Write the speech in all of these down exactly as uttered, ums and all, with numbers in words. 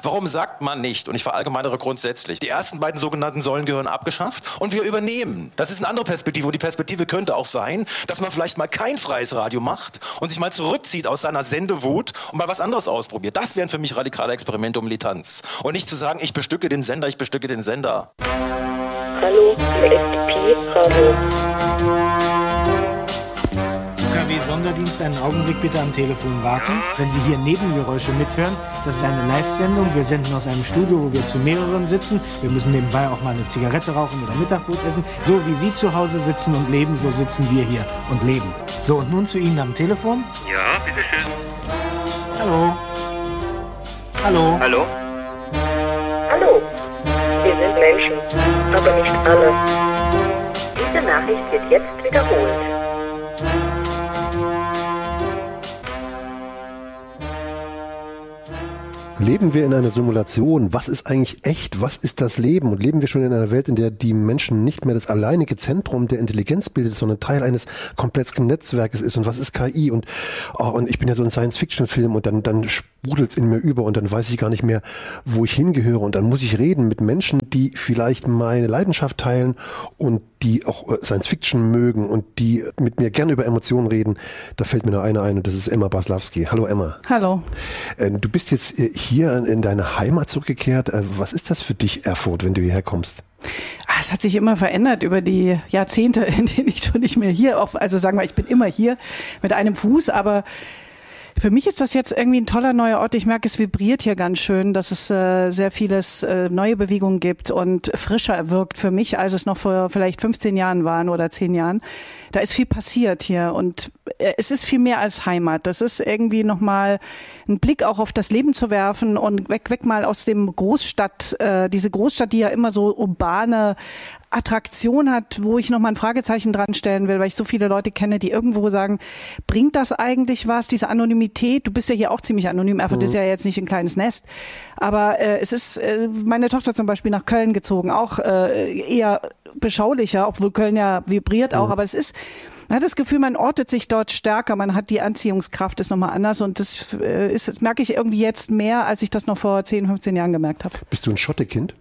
Warum sagt man nicht, und ich verallgemeinere grundsätzlich, die ersten beiden sogenannten Säulen gehören abgeschafft und wir übernehmen. Das ist eine andere Perspektive und die Perspektive könnte auch sein, dass man vielleicht mal kein freies Radio macht und sich mal zurückzieht aus seiner Sendewut und mal was anderes ausprobiert. Das wären für mich radikale Experimente und Militanz. Und nicht zu sagen, ich bestücke den Sender, ich bestücke den Sender. Hallo, hier ist Pi-Radio. U K W-Sonderdienst, einen Augenblick bitte am Telefon warten. Wenn Sie hier Nebengeräusche mithören, das ist eine Live-Sendung. Wir senden aus einem Studio, wo wir zu mehreren sitzen. Wir müssen nebenbei auch mal eine Zigarette rauchen oder Mittagbrot essen. So wie Sie zu Hause sitzen und leben, so sitzen wir hier und leben. So, und nun zu Ihnen am Telefon. Ja, bitteschön. Hallo. Hallo. Hallo? Hallo, wir sind Menschen, aber nicht alle. Diese Nachricht wird jetzt wiederholt. Leben wir in einer Simulation? Was ist eigentlich echt? Was ist das Leben? Und leben wir schon in einer Welt, in der die Menschen nicht mehr das alleinige Zentrum der Intelligenz bildet, sondern Teil eines komplexen Netzwerkes ist? Und was ist K I? Und, oh, und ich bin ja so ein Science-Fiction-Film und dann, dann sprudelt's in mir über und dann weiß ich gar nicht mehr, wo ich hingehöre. Und dann muss ich reden mit Menschen, die vielleicht meine Leidenschaft teilen und die auch Science-Fiction mögen und die mit mir gerne über Emotionen reden. Da fällt mir nur eine ein und das ist Emma Baslawski. Hallo Emma. Hallo. Du bist jetzt hier in deine Heimat zurückgekehrt. Was ist das für dich, Erfurt, wenn du hierher kommst? Es hat sich immer verändert über die Jahrzehnte, in denen ich schon nicht mehr hier, auf, also sagen wir, ich bin immer hier mit einem Fuß, aber für mich ist das jetzt irgendwie ein toller neuer Ort. Ich merke, es vibriert hier ganz schön, dass es äh, sehr vieles äh, neue Bewegungen gibt und frischer wirkt für mich, als es noch vor vielleicht fünfzehn Jahren waren oder zehn Jahren. Da ist viel passiert hier und äh, es ist viel mehr als Heimat. Das ist irgendwie nochmal einen Blick auch auf das Leben zu werfen und weg, weg mal aus dem Großstadt, äh, diese Großstadt, die ja immer so urbane Attraktion hat, wo ich nochmal ein Fragezeichen dran stellen will, weil ich so viele Leute kenne, die irgendwo sagen, bringt das eigentlich was, diese Anonymität? Du bist ja hier auch ziemlich anonym, Erfurt mhm. ist ja jetzt nicht ein kleines Nest, aber äh, es ist äh, meine Tochter zum Beispiel nach Köln gezogen, auch äh, eher beschaulicher, obwohl Köln ja vibriert auch, mhm. aber es ist, man hat das Gefühl, man ortet sich dort stärker, man hat die Anziehungskraft, ist nochmal anders und das, äh, ist, das merke ich irgendwie jetzt mehr, als ich das noch vor zehn, fünfzehn Jahren gemerkt habe. Bist du ein Schottekind?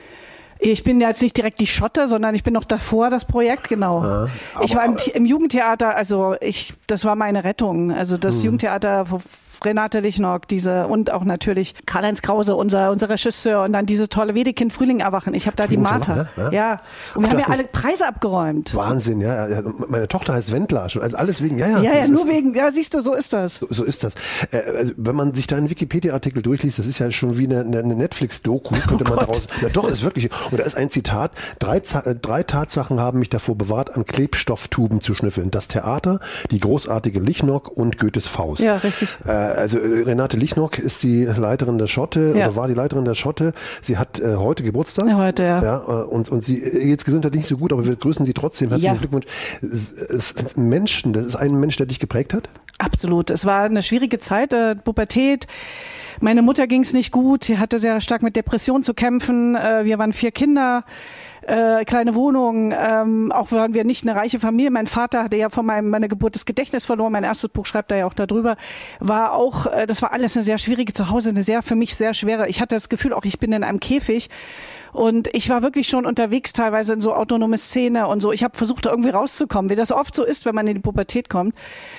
Ich bin jetzt nicht direkt die Schotte, sondern ich bin noch davor das Projekt, genau. Ah, ich war im, im Jugendtheater, also ich, das war meine Rettung. Also das hm. Jugendtheater, Renate Lichnock, diese und auch natürlich Karl-Heinz Krause, unser unser Regisseur und dann diese tolle Wedekind Frühling erwachen. Ich habe da die Martha. Ja, ja. Und wir Ach, haben ja alle Preise abgeräumt. Wahnsinn, ja. Meine Tochter heißt Wendler, also alles wegen, ja, ja. Ja, ja, nur wegen, ja, siehst du, so ist das. So, so ist das. Äh, also, wenn man sich da einen Wikipedia-Artikel durchliest, das ist ja schon wie eine, eine Netflix-Doku, könnte oh man daraus. Ja, doch, ist wirklich. Und da ist ein Zitat: Drei, drei Tatsachen haben mich davor bewahrt, an Klebstofftuben zu schnüffeln. Das Theater, die großartige Lichnock und Goethes Faust. Ja, richtig. Äh, Also Renate Lichnock ist die Leiterin der Schotte ja. oder war die Leiterin der Schotte. Sie hat äh, heute Geburtstag. Ja, heute, ja. ja äh, und, und sie jetzt gesundheitlich nicht so gut, aber wir grüßen sie trotzdem. Herzlichen ja. Glückwunsch. Es, es, Menschen, das ist ein Mensch, der dich geprägt hat? Absolut. Es war eine schwierige Zeit, äh, Pubertät. Meine Mutter ging es nicht gut. Sie hatte sehr stark mit Depressionen zu kämpfen. Äh, wir waren vier Kinder. Äh, kleine Wohnung, ähm, auch waren wir nicht eine reiche Familie. Mein Vater hatte ja von meinem, meiner Geburt das Gedächtnis verloren. Mein erstes Buch schreibt er ja auch darüber. War auch, äh, das war alles eine sehr schwierige Zuhause, eine sehr, für mich sehr schwere. Ich hatte das Gefühl, auch ich bin in einem Käfig. Und ich war wirklich schon unterwegs, teilweise in so autonome Szene und so. Ich habe versucht, da irgendwie rauszukommen, wie das oft so ist, wenn man in die Pubertät kommt.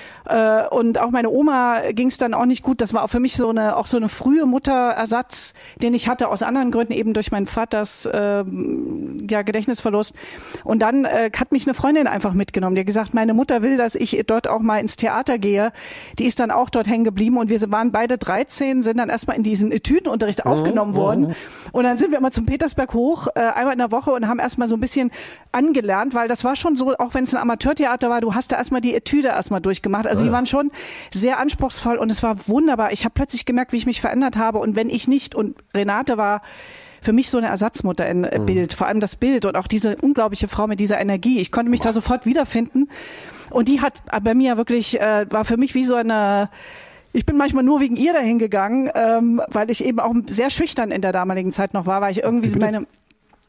Und auch meine Oma ging es dann auch nicht gut. Das war auch für mich so eine auch so eine frühe Mutterersatz, den ich hatte aus anderen Gründen, eben durch meinen Vaters äh, ja, Gedächtnisverlust. Und dann äh, hat mich eine Freundin einfach mitgenommen, die hat gesagt, meine Mutter will, dass ich dort auch mal ins Theater gehe. Die ist dann auch dort hängen geblieben und wir waren beide dreizehn, sind dann erstmal in diesen Etüdenunterricht aufgenommen worden. Und dann sind wir immer zum Petersberg hoch, äh, einmal in der Woche und haben erstmal so ein bisschen angelernt, weil das war schon so, auch wenn es ein Amateurtheater war, du hast da erstmal die Etüde erstmal durchgemacht. Also die waren schon sehr anspruchsvoll und es war wunderbar. Ich habe plötzlich gemerkt, wie ich mich verändert habe und wenn ich nicht, und Renate war für mich so eine Ersatzmutter in mhm. Bild, vor allem das Bild und auch diese unglaubliche Frau mit dieser Energie. Ich konnte mich Boah. da sofort wiederfinden und die hat bei mir wirklich, äh, war für mich wie so eine, ich bin manchmal nur wegen ihr dahin gegangen, ähm, weil ich eben auch sehr schüchtern in der damaligen Zeit noch war, weil ich irgendwie meine...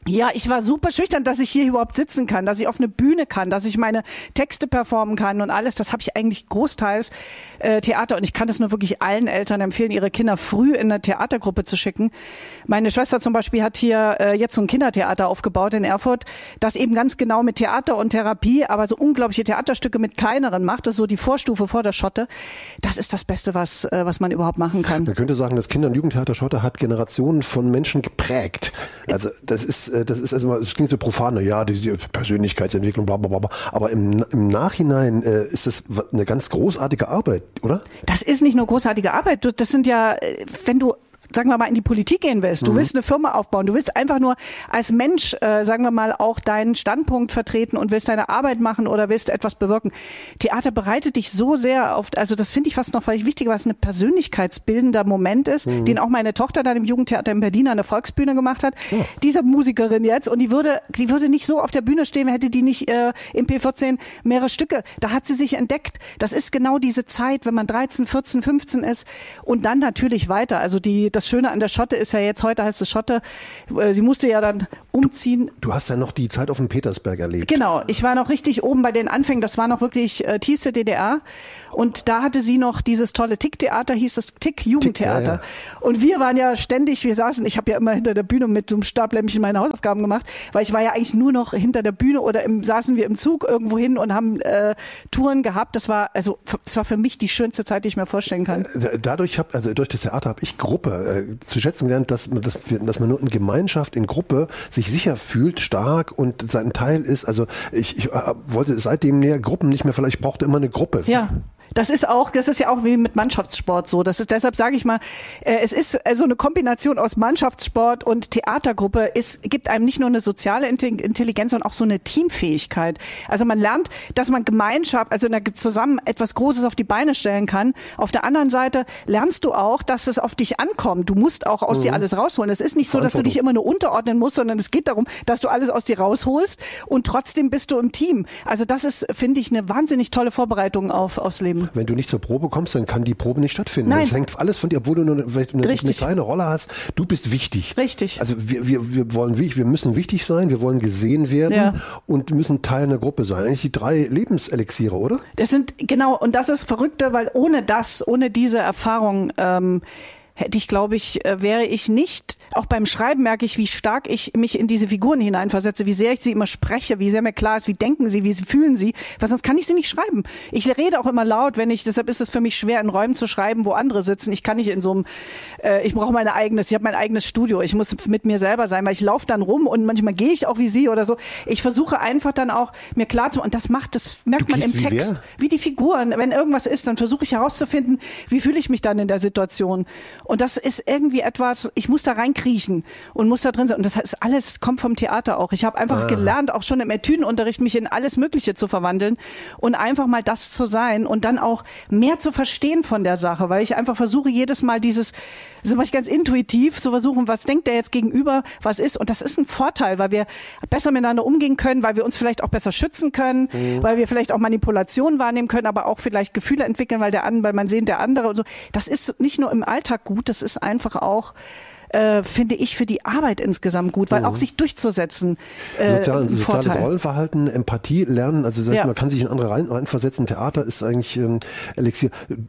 Ja, ich war super schüchtern, dass ich hier überhaupt sitzen kann, dass ich auf eine Bühne kann, dass ich meine Texte performen kann und alles. Das habe ich eigentlich großteils äh, Theater. Und ich kann das nur wirklich allen Eltern empfehlen, ihre Kinder früh in eine Theatergruppe zu schicken. Meine Schwester zum Beispiel hat hier äh, jetzt so ein Kindertheater aufgebaut in Erfurt, das eben ganz genau mit Theater und Therapie, aber so unglaubliche Theaterstücke mit kleineren macht. Das ist so die Vorstufe vor der Schotte. Das ist das Beste, was äh, was man überhaupt machen kann. Man könnte sagen, das Kinder- und Jugendtheater Schotte hat Generationen von Menschen geprägt. Also das ist das ist also, es klingt so profan, ja, die, die Persönlichkeitsentwicklung, bla, bla, bla, bla. Aber im, im Nachhinein äh, ist das eine ganz großartige Arbeit, oder? Das ist nicht nur großartige Arbeit. Das sind ja, wenn du sagen wir mal, in die Politik gehen willst, du mhm. willst eine Firma aufbauen, du willst einfach nur als Mensch, äh, sagen wir mal, auch deinen Standpunkt vertreten und willst deine Arbeit machen oder willst etwas bewirken. Theater bereitet dich so sehr auf, also das finde ich fast noch völlig wichtiger, was ein persönlichkeitsbildender Moment ist, mhm. den auch meine Tochter dann im Jugendtheater in Berlin an der Volksbühne gemacht hat. Oh. Diese Musikerin jetzt, und die würde, die würde nicht so auf der Bühne stehen, hätte die nicht äh, im P vierzehn mehrere Stücke. Da hat sie sich entdeckt. Das ist genau diese Zeit, wenn man dreizehn, vierzehn, fünfzehn ist und dann natürlich weiter. Also die, das Schöne an der Schotte ist ja jetzt, heute heißt es Schotte, sie musste ja dann umziehen. Du, du hast ja noch die Zeit auf dem Petersberg erlebt. Genau, ich war noch richtig oben bei den Anfängen, das war noch wirklich äh, tiefste D D R und da hatte sie noch dieses tolle Tick-Theater, hieß das Tick-Jugendtheater. Tick, ja, ja. Und wir waren ja ständig, wir saßen, ich habe ja immer hinter der Bühne mit so einem Stablämmchen meine Hausaufgaben gemacht, weil ich war ja eigentlich nur noch hinter der Bühne oder im, saßen wir im Zug irgendwo hin und haben äh, Touren gehabt. Das war also, das war für mich die schönste Zeit, die ich mir vorstellen kann. Dadurch hab, also durch das Theater habe ich Gruppe äh, zu schätzen gelernt, dass, dass, dass man nur in Gemeinschaft, in Gruppe sich sicher fühlt, stark und sein Teil ist. Also ich, ich äh, wollte seitdem mehr Gruppen nicht mehr, vielleicht brauchte immer eine Gruppe. Ja. Das ist auch, das ist ja auch wie mit Mannschaftssport so. Das ist, deshalb sage ich mal, äh, es ist so also eine Kombination aus Mannschaftssport und Theatergruppe. Es gibt einem nicht nur eine soziale Intelligenz, sondern auch so eine Teamfähigkeit. Also man lernt, dass man Gemeinschaft, also zusammen etwas Großes auf die Beine stellen kann. Auf der anderen Seite lernst du auch, dass es auf dich ankommt. Du musst auch aus mhm. dir alles rausholen. Es ist nicht so, dass du dich immer nur unterordnen musst, sondern es geht darum, dass du alles aus dir rausholst und trotzdem bist du im Team. Also das ist, finde ich, eine wahnsinnig tolle Vorbereitung auf, aufs Leben. Wenn du nicht zur Probe kommst, dann kann die Probe nicht stattfinden. Nein. Es hängt alles von dir, obwohl du nur eine, eine, eine kleine Rolle hast. Du bist wichtig. Richtig. Also wir, wir, wir wollen, wir müssen wichtig sein, wir wollen gesehen werden ja. und müssen Teil einer Gruppe sein. Eigentlich die drei Lebenselixiere, oder? Das sind, genau, und das ist Verrückte, weil ohne das, ohne diese Erfahrung, ähm, hätte ich, glaube ich, wäre ich nicht, auch beim Schreiben merke ich, wie stark ich mich in diese Figuren hineinversetze, wie sehr ich sie immer spreche, wie sehr mir klar ist, wie denken sie, wie sie fühlen sie, weil sonst kann ich sie nicht schreiben. Ich rede auch immer laut, wenn ich, deshalb ist es für mich schwer, in Räumen zu schreiben, wo andere sitzen. Ich kann nicht in so einem, äh, ich brauche mein eigenes, ich habe mein eigenes Studio, ich muss mit mir selber sein, weil ich laufe dann rum und manchmal gehe ich auch wie sie oder so. Ich versuche einfach dann auch, mir klar zu machen, und das macht, das merkt man im wie Text, wer? wie die Figuren, wenn irgendwas ist, dann versuche ich herauszufinden, wie fühle ich mich dann in der Situation. Und das ist irgendwie etwas, ich muss da reinkriechen und muss da drin sein. Und das ist alles, kommt vom Theater auch. Ich habe einfach ah. gelernt, auch schon im Etüdenunterricht, mich in alles Mögliche zu verwandeln und einfach mal das zu sein und dann auch mehr zu verstehen von der Sache, weil ich einfach versuche, jedes Mal dieses, so mache ich ganz intuitiv, zu versuchen, was denkt der jetzt gegenüber, was ist. Und das ist ein Vorteil, weil wir besser miteinander umgehen können, weil wir uns vielleicht auch besser schützen können, mhm. weil wir vielleicht auch Manipulationen wahrnehmen können, aber auch vielleicht Gefühle entwickeln, weil der andere, weil man sehen, der andere und so. Das ist nicht nur im Alltag gut, das ist einfach auch, äh, finde ich, für die Arbeit insgesamt gut, weil mhm. auch sich durchzusetzen äh, Sozial, soziales Rollenverhalten, Empathie lernen, also das heißt, ja. man kann sich in andere rein, reinversetzen. Theater ist eigentlich ähm, Elixier.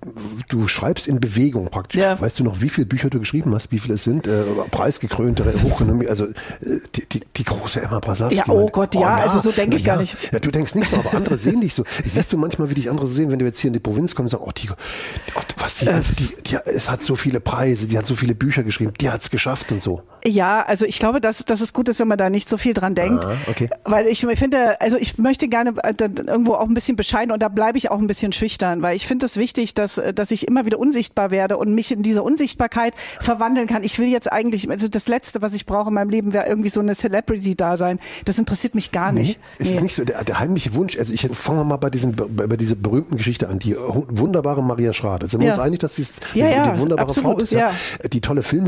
Du schreibst in Bewegung praktisch. Ja. Weißt du noch, wie viele Bücher du geschrieben hast, wie viele es sind? Äh, preisgekrönte, hochrenommiert, also äh, die, die, die große Emma Braslavsky. Ja, oh Gott, ja, oh, ja. also so denke ich ja. gar nicht. Ja, du denkst nicht so, aber andere sehen dich so. Siehst du manchmal, wie dich andere sehen, wenn du jetzt hier in die Provinz kommst und sagst, oh, die, oh, was die, äh, die, die, es hat so viele Preise, die hat so viele Bücher geschrieben, die hat's geschafft und so. Ja, also ich glaube, dass, dass es gut ist, wenn man da nicht so viel dran denkt. Ah, okay. Weil ich finde, also ich möchte gerne irgendwo auch ein bisschen bescheiden und da bleibe ich auch ein bisschen schüchtern, weil ich finde es wichtig, dass, dass ich immer wieder unsichtbar werde und mich in diese Unsichtbarkeit verwandeln kann. Ich will jetzt eigentlich, also das Letzte, was ich brauche in meinem Leben, wäre irgendwie so eine Celebrity-Dasein. Das interessiert mich gar nicht. Nee, ist nee. es nicht so der, der heimliche Wunsch? Also ich fange mal bei, diesem, bei, bei dieser berühmten Geschichte an, die wunderbare Maria Schrader. Sind wir ja. uns einig, dass sie ja, die, ja, die wunderbare absolut, Frau ist, ja. die tolle Filme gemacht hat.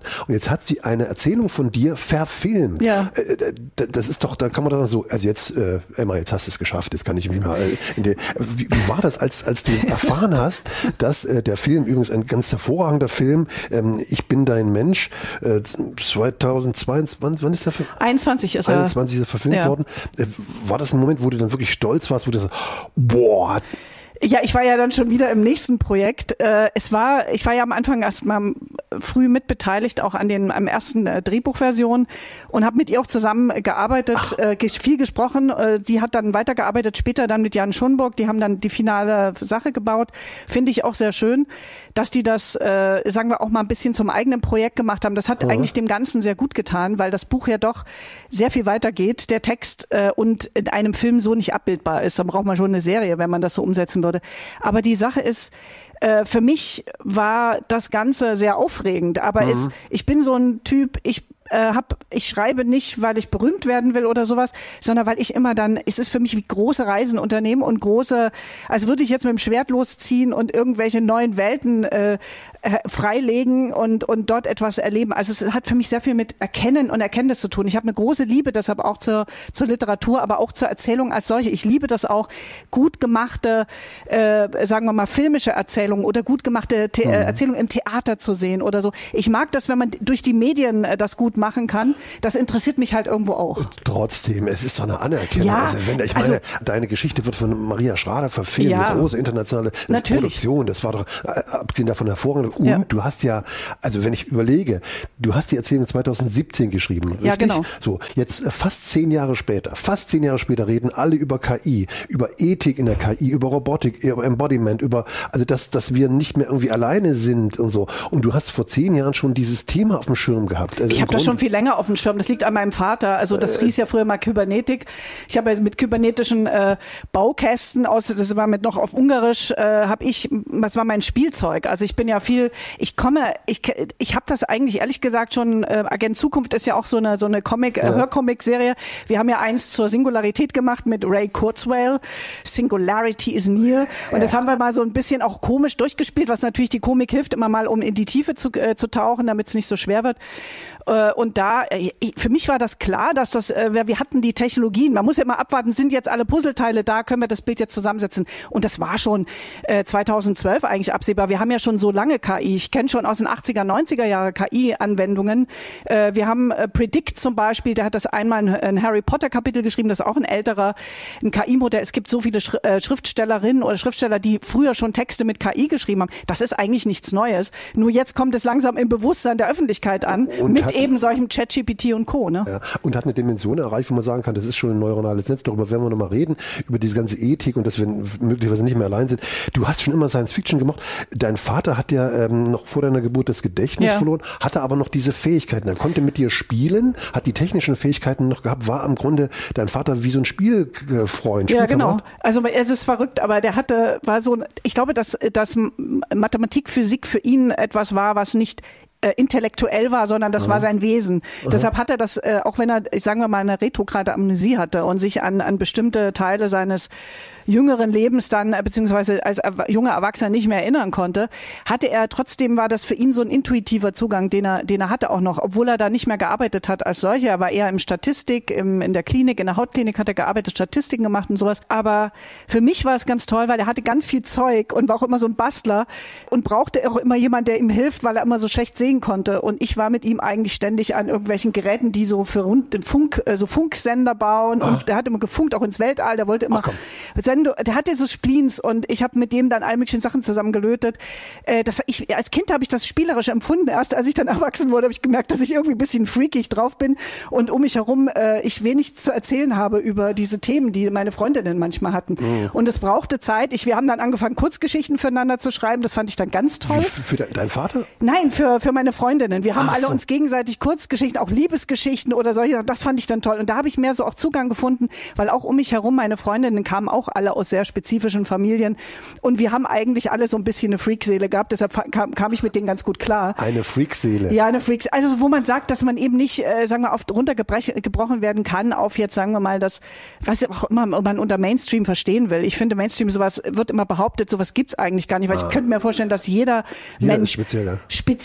und jetzt hat sie eine Erzählung von dir verfilmt. Ja. Äh, das ist doch, da kann man doch so, also jetzt, äh, Emma, jetzt hast du es geschafft, jetzt kann ich mich mal, äh, in der, wie, wie war das, als, als du erfahren hast, dass äh, der Film, übrigens ein ganz hervorragender Film, ähm, Ich bin dein Mensch, äh, zweitausendzweiundzwanzig, wann, wann ist der Film? einundzwanzig ist er. einundzwanzig ist er verfilmt ja. worden. Äh, war das ein Moment, wo du dann wirklich stolz warst, wo du sagst, boah, ja, ich war ja dann schon wieder im nächsten Projekt. Äh, es war, ich war ja am Anfang erst mal früh mitbeteiligt, auch an den am ersten äh, Drehbuchversion und habe mit ihr auch zusammen gearbeitet, äh, viel gesprochen. Äh, sie hat dann weitergearbeitet, später dann mit Jan Schonburg. Die haben dann die finale Sache gebaut. Finde ich auch sehr schön, dass die das, äh, sagen wir, auch mal ein bisschen zum eigenen Projekt gemacht haben. Das hat ja. eigentlich dem Ganzen sehr gut getan, weil das Buch ja doch sehr viel weitergeht, der Text äh, und in einem Film so nicht abbildbar ist. Dann braucht man schon eine Serie, wenn man das so umsetzen würde. Aber die Sache ist, äh, für mich war das Ganze sehr aufregend. Aber mhm. ist, ich bin so ein Typ, ich äh, hab, ich schreibe nicht, weil ich berühmt werden will oder sowas, sondern weil ich immer dann, es ist für mich wie große Reisen unternehmen und große, als würde ich jetzt mit dem Schwert losziehen und irgendwelche neuen Welten äh, freilegen und und dort etwas erleben. Also es hat für mich sehr viel mit Erkennen und Erkenntnis zu tun. Ich habe eine große Liebe deshalb auch zur zur Literatur, aber auch zur Erzählung als solche. Ich liebe das auch, gut gemachte, äh, sagen wir mal, filmische Erzählungen oder gut gemachte The- mhm. Erzählungen im Theater zu sehen oder so. Ich mag das, wenn man durch die Medien äh, das gut machen kann. Das interessiert mich halt irgendwo auch. Und trotzdem, es ist doch eine Anerkennung. Ja, also wenn, ich meine, also, deine Geschichte wird von Maria Schrader verfilmt, ja, eine große internationale Produktion. Das war doch, äh, abgesehen davon, hervorragend. Und ja. du hast ja, also wenn ich überlege, du hast die Erzählung zweitausendsiebzehn geschrieben, richtig? Ja, genau. So, jetzt fast zehn Jahre später, fast zehn Jahre später reden alle über K I, über Ethik in der K I, über Robotik, über Embodiment, über, also dass, dass wir nicht mehr irgendwie alleine sind und so. Und du hast vor zehn Jahren schon dieses Thema auf dem Schirm gehabt. Also ich habe das schon viel länger auf dem Schirm. Das liegt an meinem Vater. Also das hieß ja früher mal Kybernetik. Ich habe ja mit kybernetischen äh, Baukästen aus, das war mit noch auf Ungarisch, äh, habe ich, das war mein Spielzeug. Also ich bin ja viel, ich komme, ich ich habe das eigentlich ehrlich gesagt schon, äh, Agent Zukunft ist ja auch so eine so eine Comic, äh, ja. Hörcomic-Serie. Wir haben ja eins zur Singularität gemacht mit Ray Kurzweil. Singularity is near. Und das haben wir mal so ein bisschen auch komisch durchgespielt, was natürlich die Komik hilft, immer mal um in die Tiefe zu, äh, zu tauchen, damit es nicht so schwer wird. Und da, für mich war das klar, dass das, wir hatten die Technologien, man muss ja immer abwarten, sind jetzt alle Puzzleteile da, können wir das Bild jetzt zusammensetzen. Und das war schon zweitausendzwölf eigentlich absehbar. Wir haben ja schon so lange K I. Ich kenne schon aus den achtziger, neunziger Jahre K I-Anwendungen. Wir haben Predict zum Beispiel, der hat das einmal ein Harry Potter Kapitel geschrieben, das ist auch ein älterer, ein K I-Modell. Es gibt so viele Schriftstellerinnen oder Schriftsteller, die früher schon Texte mit K I geschrieben haben. Das ist eigentlich nichts Neues. Nur jetzt kommt es langsam im Bewusstsein der Öffentlichkeit an. Und mit eben solchem ChatGPT und Co. Ne? Ja, und hat eine Dimension erreicht, wo man sagen kann, das ist schon ein neuronales Netz. Darüber werden wir nochmal reden, über diese ganze Ethik und dass wir möglicherweise nicht mehr allein sind. Du hast schon immer Science Fiction gemacht. Dein Vater hat ja ähm, noch vor deiner Geburt das Gedächtnis ja. verloren, hatte aber noch diese Fähigkeiten. Er konnte mit dir spielen, hat die technischen Fähigkeiten noch gehabt, war im Grunde dein Vater wie so ein Spielfreund. Ja, genau. Also es ist verrückt, aber der hatte, war so, ich glaube, dass, dass Mathematik, Physik für ihn etwas war, was nicht intellektuell war, sondern das Aha. war sein Wesen. Aha. Deshalb hat er das, äh, auch wenn er, sagen wir mal, eine retrograde Amnesie hatte und sich an, an bestimmte Teile seines jüngeren Lebens dann, beziehungsweise als junger Erwachsener nicht mehr erinnern konnte, hatte er trotzdem, war das für ihn so ein intuitiver Zugang, den er, den er hatte auch noch, obwohl er da nicht mehr gearbeitet hat als solcher. Er war eher im Statistik, im, in der Klinik, in der Hautklinik hat er gearbeitet, Statistiken gemacht und sowas. Aber für mich war es ganz toll, weil er hatte ganz viel Zeug und war auch immer so ein Bastler und brauchte auch immer jemand, der ihm hilft, weil er immer so schlecht sehen konnte. Und ich war mit ihm eigentlich ständig an irgendwelchen Geräten, die so für rund den Funk, so Funksender bauen. Und ah. der hat immer gefunkt, auch ins Weltall. Der wollte immer Sendung, der hatte so Spleens und ich habe mit dem dann all möglichen Sachen zusammengelötet. Äh, das, ich, als Kind habe ich das spielerisch empfunden. Erst als ich dann erwachsen wurde, habe ich gemerkt, dass ich irgendwie ein bisschen freakig drauf bin und um mich herum äh, ich wenig zu erzählen habe über diese Themen, die meine Freundinnen manchmal hatten. Mhm. Und es brauchte Zeit. Ich, wir haben dann angefangen, Kurzgeschichten füreinander zu schreiben. Das fand ich dann ganz toll. Wie, für de, deinen Vater? Nein, für, für meine Freundinnen. Wir haben Ach alle so. uns gegenseitig Kurzgeschichten, auch Liebesgeschichten oder solche. Das fand ich dann toll. Und da habe ich mehr so auch Zugang gefunden, weil auch um mich herum meine Freundinnen kamen auch alle aus sehr spezifischen Familien. Und wir haben eigentlich alle so ein bisschen eine Freakseele gehabt. Deshalb kam, kam ich mit denen ganz gut klar. Eine Freakseele? Ja, eine Freakseele. Also wo man sagt, dass man eben nicht, äh, sagen wir, oft runtergebrochen werden kann auf jetzt, sagen wir mal, das, was auch immer man unter Mainstream verstehen will. Ich finde Mainstream, sowas wird immer behauptet, sowas gibt's eigentlich gar nicht, weil ah. ich könnte mir vorstellen, dass jeder, jeder Mensch speziell, ja. speziell ist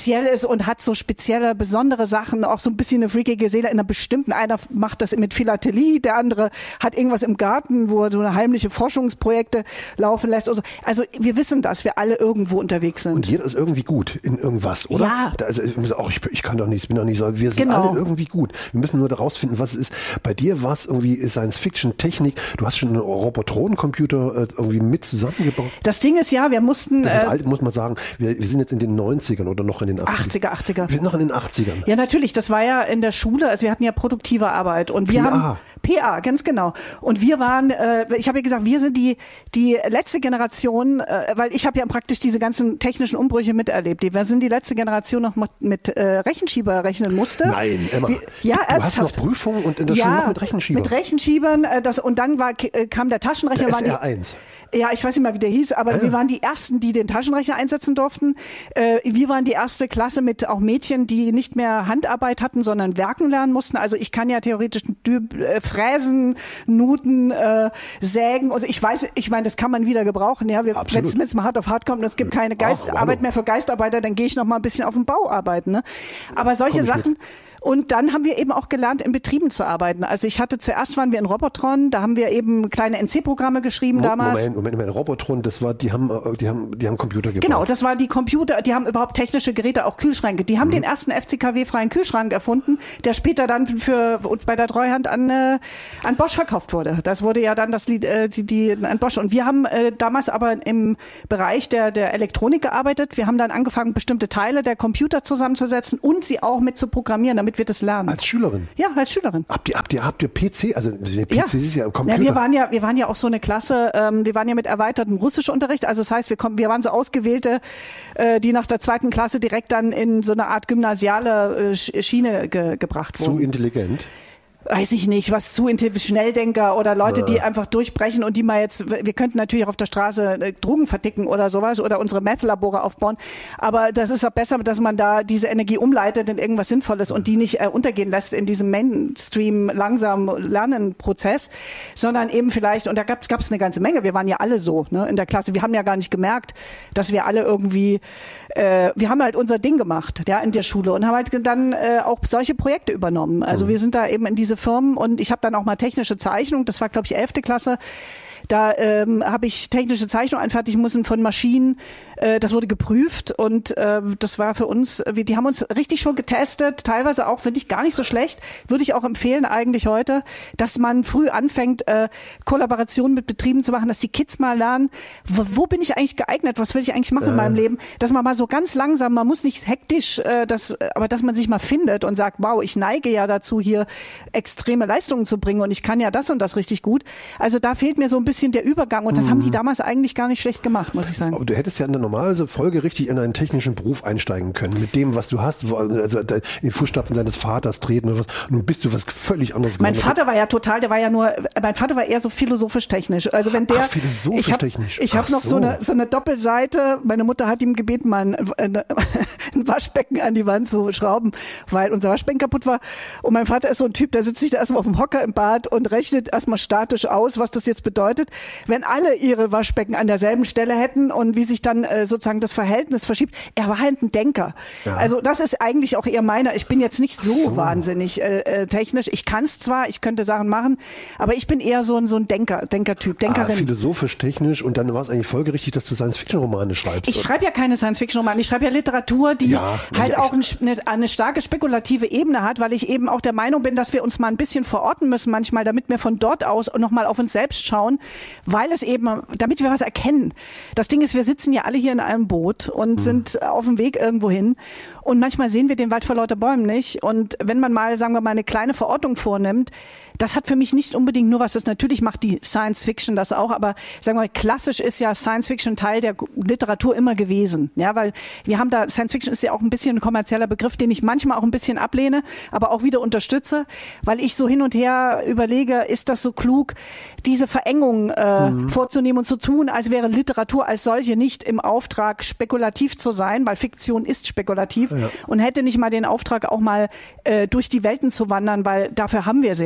und hat so spezielle, besondere Sachen, auch so ein bisschen eine freakige Seele in einer bestimmten, einer macht das mit Philatelie, der andere hat irgendwas im Garten, wo er so eine heimliche Forschungsprojekte laufen lässt. Also, also wir wissen, dass wir alle irgendwo unterwegs sind. Und jeder ist irgendwie gut in irgendwas, oder? Ja. Also auch ich, ich kann doch nichts, bin doch nicht so. Wir sind Genau. alle irgendwie gut. Wir müssen nur herausfinden, was es ist. Bei dir war es irgendwie Science-Fiction, Technik. Du hast schon einen Robotronencomputer äh, irgendwie mit zusammengebaut. Das Ding ist ja, wir mussten... Das ist äh, alt, muss man sagen. Wir, wir sind jetzt in den neunzigern oder noch in den achtzigern. achtziger, achtziger. Wir sind noch in den achtzigern. Ja, natürlich. Das war ja in der Schule. Also wir hatten ja produktive Arbeit. Und wir P A. haben... P A, ganz genau. Und wir waren, äh, ich habe ja gesagt, wir sind die die letzte Generation, äh, weil ich habe ja praktisch diese ganzen technischen Umbrüche miterlebt. Wir sind die letzte Generation noch mit, mit äh, Rechenschieber rechnen musste. Nein, Emma. Wir, ja, du ernsthaft. hast noch Prüfungen und in der ja, Schule noch mit Rechenschiebern. Mit Rechenschiebern. Äh, das, und dann war, äh, kam der Taschenrechner. Der waren S R eins. Die, ja, ich weiß nicht mal, wie der hieß, aber Ah, ja. wir waren die Ersten, die den Taschenrechner einsetzen durften. Äh, wir waren die erste Klasse mit auch Mädchen, die nicht mehr Handarbeit hatten, sondern werken lernen mussten. Also ich kann ja theoretisch äh, fräsen, Nuten, äh, sägen. Also ich weiß, ich meine, das kann man wieder gebrauchen. Ja, wenn es jetzt mal hart auf hart kommt und es gibt keine Geist Ach, Arbeit mehr für Geistarbeiter, dann gehe ich noch mal ein bisschen auf den Bau arbeiten. Ne? Aber solche Komm ich Sachen... mit. Und dann haben wir eben auch gelernt, in Betrieben zu arbeiten. Also ich hatte zuerst waren wir in Robotron, da haben wir eben kleine N C-Programme geschrieben Mo- damals. Moment, Moment, Moment, Robotron, das war, die haben, äh, die haben, die haben Computer gebaut. Genau, das war die Computer, die haben überhaupt technische Geräte, auch Kühlschränke. Die haben mhm. den ersten F C K W-freien Kühlschrank erfunden, der später dann für bei der Treuhand an, äh, an Bosch verkauft wurde. Das wurde ja dann das Lied, äh, die, die an Bosch. Und wir haben äh, damals aber im Bereich der, der Elektronik gearbeitet. Wir haben dann angefangen, bestimmte Teile der Computer zusammenzusetzen und sie auch mit zu programmieren, damit wir das lernen. Als Schülerin? Ja, als Schülerin. Habt ihr, habt ihr, habt ihr P C? Also der P C Ja. ist ja ein Computer. Ja, wir waren ja, wir waren ja auch so eine Klasse, ähm, wir waren ja mit erweitertem Russischunterricht. Also das heißt, wir kommen, wir waren so Ausgewählte, äh, die nach der zweiten Klasse direkt dann in so eine Art gymnasiale äh, Schiene ge gebracht wurden. Zu intelligent? Weiß ich nicht, was zu intensiv, Schnelldenker oder Leute, die einfach durchbrechen und die mal jetzt, wir könnten natürlich auch auf der Straße äh, Drogen verticken oder sowas oder unsere Meth-Labore aufbauen, aber das ist auch besser, dass man da diese Energie umleitet in irgendwas Sinnvolles und die nicht äh, untergehen lässt in diesem Mainstream langsam Lernenprozess, sondern eben vielleicht, und da gab es eine ganze Menge, wir waren ja alle so, ne, in der Klasse, wir haben ja gar nicht gemerkt, dass wir alle irgendwie, äh, wir haben halt unser Ding gemacht, ja, in der Schule und haben halt dann äh, auch solche Projekte übernommen, also mhm. wir sind da eben in diese Firmen und ich habe dann auch mal technische Zeichnung, das war glaube ich elfte Klasse, da ähm, habe ich technische Zeichnung anfertigen müssen von Maschinen, äh, das wurde geprüft und äh, das war für uns, wir, die haben uns richtig schon getestet, teilweise auch, finde ich, gar nicht so schlecht, würde ich auch empfehlen eigentlich heute, dass man früh anfängt, äh, Kollaborationen mit Betrieben zu machen, dass die Kids mal lernen, wo, wo bin ich eigentlich geeignet, was will ich eigentlich machen äh. in meinem Leben, dass man mal so ganz langsam, man muss nicht hektisch, äh, das, aber dass man sich mal findet und sagt, wow, ich neige ja dazu, hier extreme Leistungen zu bringen und ich kann ja das und das richtig gut. Also da fehlt mir so ein bisschen der Übergang und das mhm. haben die damals eigentlich gar nicht schlecht gemacht, muss ich sagen. Aber du hättest ja in der normalen Folge richtig in einen technischen Beruf einsteigen können, mit dem, was du hast, also in die Fußstapfen deines Vaters treten oder was. Nun bist du was völlig anderes Mein geworden. Vater war ja total, der war ja nur, mein Vater war eher so philosophisch-technisch. Also wenn der, Ach, philosophisch-technisch. Ich habe hab noch so. so eine so eine Doppelseite. Meine Mutter hat ihm gebeten, mal ein, ein, ein Waschbecken an die Wand zu schrauben, weil unser Waschbecken kaputt war. Und mein Vater ist so ein Typ, der sitzt sich da erstmal auf dem Hocker im Bad und rechnet erstmal statisch aus, was das jetzt bedeutet, wenn alle ihre Waschbecken an derselben Stelle hätten und wie sich dann äh, sozusagen das Verhältnis verschiebt. Er war halt ein Denker. Ja. Also das ist eigentlich auch eher meiner. Ich bin jetzt nicht so, so. wahnsinnig äh, äh, technisch. Ich kann es zwar, ich könnte Sachen machen, aber ich bin eher so ein, so ein Denker, Denkertyp, Denkerin. Ah, philosophisch, technisch und dann war es eigentlich folgerichtig, dass du Science-Fiction-Romane schreibst. Ich schreibe ja keine Science-Fiction-Romane. Ich schreibe ja Literatur, die ja, halt ja, auch ein, eine, eine starke spekulative Ebene hat, weil ich eben auch der Meinung bin, dass wir uns mal ein bisschen verorten müssen manchmal, damit wir von dort aus nochmal auf uns selbst schauen, weil es eben, damit wir was erkennen. Das Ding ist, wir sitzen ja alle hier in einem Boot und hm. sind auf dem Weg irgendwo hin. Und manchmal sehen wir den Wald vor lauter Bäumen nicht. Und wenn man mal, sagen wir mal, eine kleine Verortung vornimmt, das hat für mich nicht unbedingt nur was, das natürlich macht die Science Fiction das auch, aber sagen wir mal, klassisch ist ja Science Fiction Teil der Literatur immer gewesen. Ja, weil wir haben da, Science Fiction ist ja auch ein bisschen ein kommerzieller Begriff, den ich manchmal auch ein bisschen ablehne, aber auch wieder unterstütze, weil ich so hin und her überlege, ist das so klug, diese Verengung äh, mhm. vorzunehmen und zu tun, als wäre Literatur als solche nicht im Auftrag spekulativ zu sein, weil Fiktion ist spekulativ ja. und hätte nicht mal den Auftrag auch mal äh, durch die Welten zu wandern, weil dafür haben wir sie ja, da können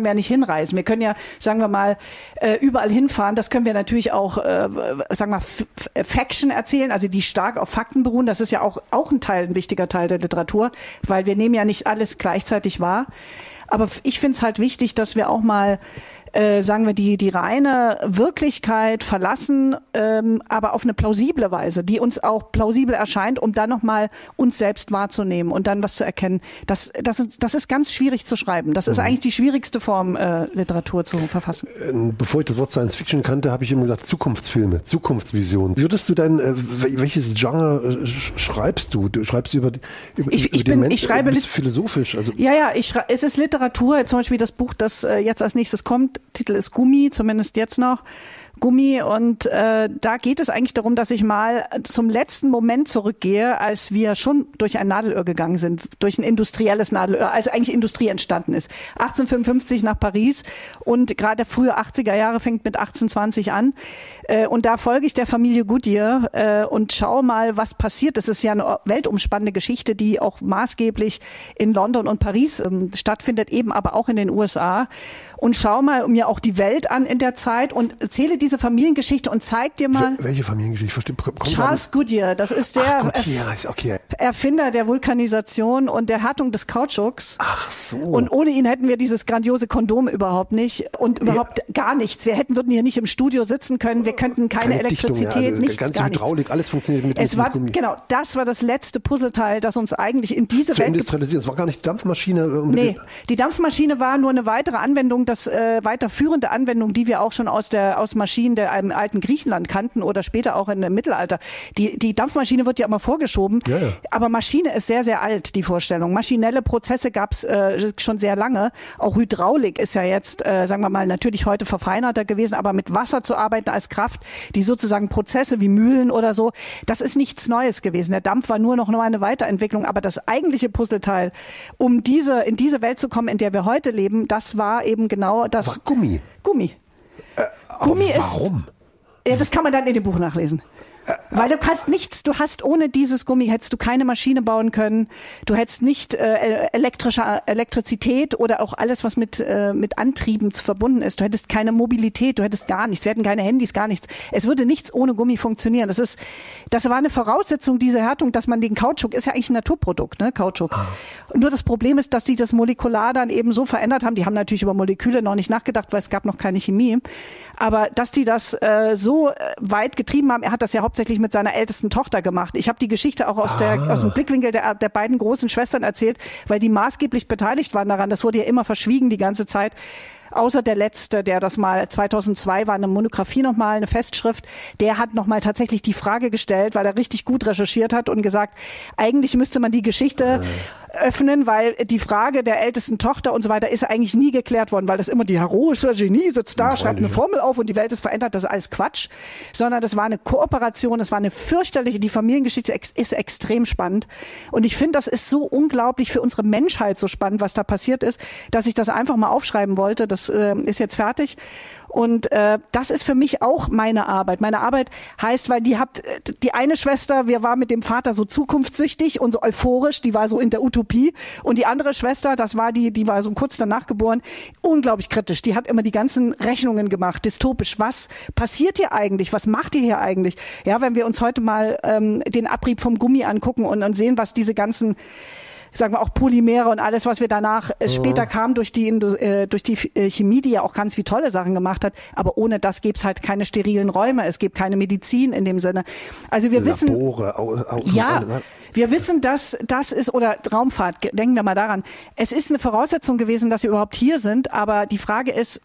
wir ja nicht hinreisen. Wir können ja, sagen wir mal, äh, überall hinfahren. Das können wir natürlich auch, äh, sagen wir mal, F- Faction erzählen, also die stark auf Fakten beruhen. Das ist ja auch, auch ein Teil, ein wichtiger Teil der Literatur, weil wir nehmen ja nicht alles gleichzeitig wahr. Aber ich finde es halt wichtig, dass wir auch mal Äh, sagen wir, die, die reine Wirklichkeit verlassen, ähm, aber auf eine plausible Weise, die uns auch plausibel erscheint, um dann nochmal uns selbst wahrzunehmen und dann was zu erkennen. Das, das, ist, das ist ganz schwierig zu schreiben. Das ist eigentlich die schwierigste Form, äh, Literatur zu verfassen. Bevor ich das Wort Science Fiction kannte, habe ich immer gesagt, Zukunftsfilme, Zukunftsvisionen. Würdest du dein, äh, welches Genre äh, schreibst du? Du schreibst über, über, ich, über ich den bin, Menschen, ich schreibe bist philosophisch. Also ja, ja, ich, es ist Literatur, zum Beispiel das Buch, das äh, jetzt als nächstes kommt, Titel ist Gummi, zumindest jetzt noch. Gummi und äh, da geht es eigentlich darum, dass ich mal zum letzten Moment zurückgehe, als wir schon durch ein Nadelöhr gegangen sind, durch ein industrielles Nadelöhr, als eigentlich Industrie entstanden ist. achtzehnhundertfünfundfünfzig nach Paris und gerade der frühe achtziger Jahre fängt mit achtzehnhundertzwanzig an äh, und da folge ich der Familie Goodyear äh, und schaue mal, was passiert. Das ist ja eine weltumspannende Geschichte, die auch maßgeblich in London und Paris ähm, stattfindet, eben aber auch in den U S A. Und schau mal mir auch die Welt an in der Zeit und erzähle diese Familiengeschichte und zeig dir mal. Welche Familiengeschichte? Ich verstehe. Charles Goodyear, das ist der Ach, Goodyear, Erf- okay. Erfinder der Vulkanisation und der Härtung des Kautschuks. Ach so. Und ohne ihn hätten wir dieses grandiose Kondom überhaupt nicht und überhaupt ja. gar nichts. Wir hätten, würden hier nicht im Studio sitzen können, wir könnten keine, keine Elektrizität, Dichtung, ja, also nichts, ganze gar Hydraulik, nichts. Alles funktioniert mit, es mit war, Gummi. Genau, das war das letzte Puzzleteil, das uns eigentlich in diese Zu Welt... industrialisieren. Es war gar nicht die Dampfmaschine. Nee, die Dampfmaschine war nur eine weitere Anwendung, das äh, weiterführende Anwendung, die wir auch schon aus der aus Maschinen der im alten Griechenland kannten oder später auch im Mittelalter. Die, die Dampfmaschine wird ja immer vorgeschoben, ja, ja. aber Maschine ist sehr, sehr alt, die Vorstellung. Maschinelle Prozesse gab es äh, schon sehr lange. Auch Hydraulik ist ja jetzt, äh, sagen wir mal, natürlich heute verfeinerter gewesen, aber mit Wasser zu arbeiten als Kraft, die sozusagen Prozesse wie Mühlen oder so, das ist nichts Neues gewesen. Der Dampf war nur noch nur eine Weiterentwicklung, aber das eigentliche Puzzleteil, um diese in diese Welt zu kommen, in der wir heute leben, das war eben genau das. War Gummi. Gummi. Äh, Gummi warum? ist. Ja, das kann man dann in dem Buch nachlesen. Weil du kannst nichts, du hast ohne dieses Gummi hättest du keine Maschine bauen können, du hättest nicht äh, elektrische Elektrizität oder auch alles, was mit äh, mit Antrieben verbunden ist. Du hättest keine Mobilität, du hättest gar nichts, wir hätten keine Handys, gar nichts. Es würde nichts ohne Gummi funktionieren. Das ist, das war eine Voraussetzung, diese Härtung, dass man den Kautschuk, ist ja eigentlich ein Naturprodukt, ne, Kautschuk. Ah. Nur das Problem ist, dass die das molekular dann eben so verändert haben. Die haben natürlich über Moleküle noch nicht nachgedacht, weil es gab noch keine Chemie. Aber dass die das äh, so weit getrieben haben, er hat das ja hauptsächlich mit seiner ältesten Tochter gemacht. Ich habe die Geschichte auch aus, der, aus dem Blickwinkel der, der beiden großen Schwestern erzählt, weil die maßgeblich beteiligt waren daran. Das wurde ja immer verschwiegen die ganze Zeit. Außer der letzte, der das mal zweitausendzwei war, eine Monographie nochmal, eine Festschrift, der hat nochmal tatsächlich die Frage gestellt, weil er richtig gut recherchiert hat und gesagt, eigentlich müsste man die Geschichte äh. öffnen, weil die Frage der ältesten Tochter und so weiter ist eigentlich nie geklärt worden, weil das immer die heroische Genie sitzt da, schreibt eine Formel auf und die Welt ist verändert, das ist alles Quatsch, sondern das war eine Kooperation, das war eine fürchterliche, die Familiengeschichte ist extrem spannend und ich finde, das ist so unglaublich für unsere Menschheit so spannend, was da passiert ist, dass ich das einfach mal aufschreiben wollte, das äh, ist jetzt fertig. Und äh, das ist für mich auch meine Arbeit. Meine Arbeit heißt, weil die habt, die eine Schwester, wir waren mit dem Vater so zukunftssüchtig und so euphorisch, die war so in der Utopie. Und die andere Schwester, das war die, die war so kurz danach geboren, unglaublich kritisch. Die hat immer die ganzen Rechnungen gemacht, dystopisch. Was passiert hier eigentlich? Was macht ihr hier eigentlich? Ja, wenn wir uns heute mal ähm, den Abrieb vom Gummi angucken und, und sehen, was diese ganzen sagen wir auch Polymere und alles, was wir danach äh, später kam durch die äh, durch die äh, Chemie, die ja auch ganz wie tolle Sachen gemacht hat. Aber ohne das gäbe es halt keine sterilen Räume, es gibt keine Medizin in dem Sinne. Also wir Labore, wissen, au, au, ja, au, wir wissen, dass das ist, oder Raumfahrt, denken wir mal daran, es ist eine Voraussetzung gewesen, dass wir überhaupt hier sind, aber die Frage ist,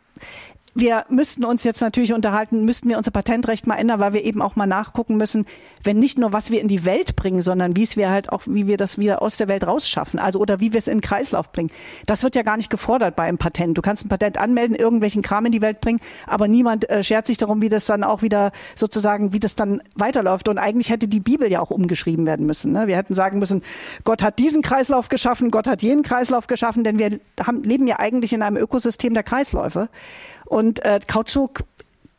wir müssten uns jetzt natürlich unterhalten, müssten wir unser Patentrecht mal ändern, weil wir eben auch mal nachgucken müssen, wenn nicht nur, was wir in die Welt bringen, sondern wie es wir halt auch, wie wir das wieder aus der Welt rausschaffen, also oder wie wir es in den Kreislauf bringen. Das wird ja gar nicht gefordert bei einem Patent. Du kannst ein Patent anmelden, irgendwelchen Kram in die Welt bringen, aber niemand äh, schert sich darum, wie das dann auch wieder sozusagen, wie das dann weiterläuft. Und eigentlich hätte die Bibel ja auch umgeschrieben werden müssen. Ne? Wir hätten sagen müssen, Gott hat diesen Kreislauf geschaffen, Gott hat jenen Kreislauf geschaffen, denn wir haben, leben ja eigentlich in einem Ökosystem der Kreisläufe. Und äh, Kautschuk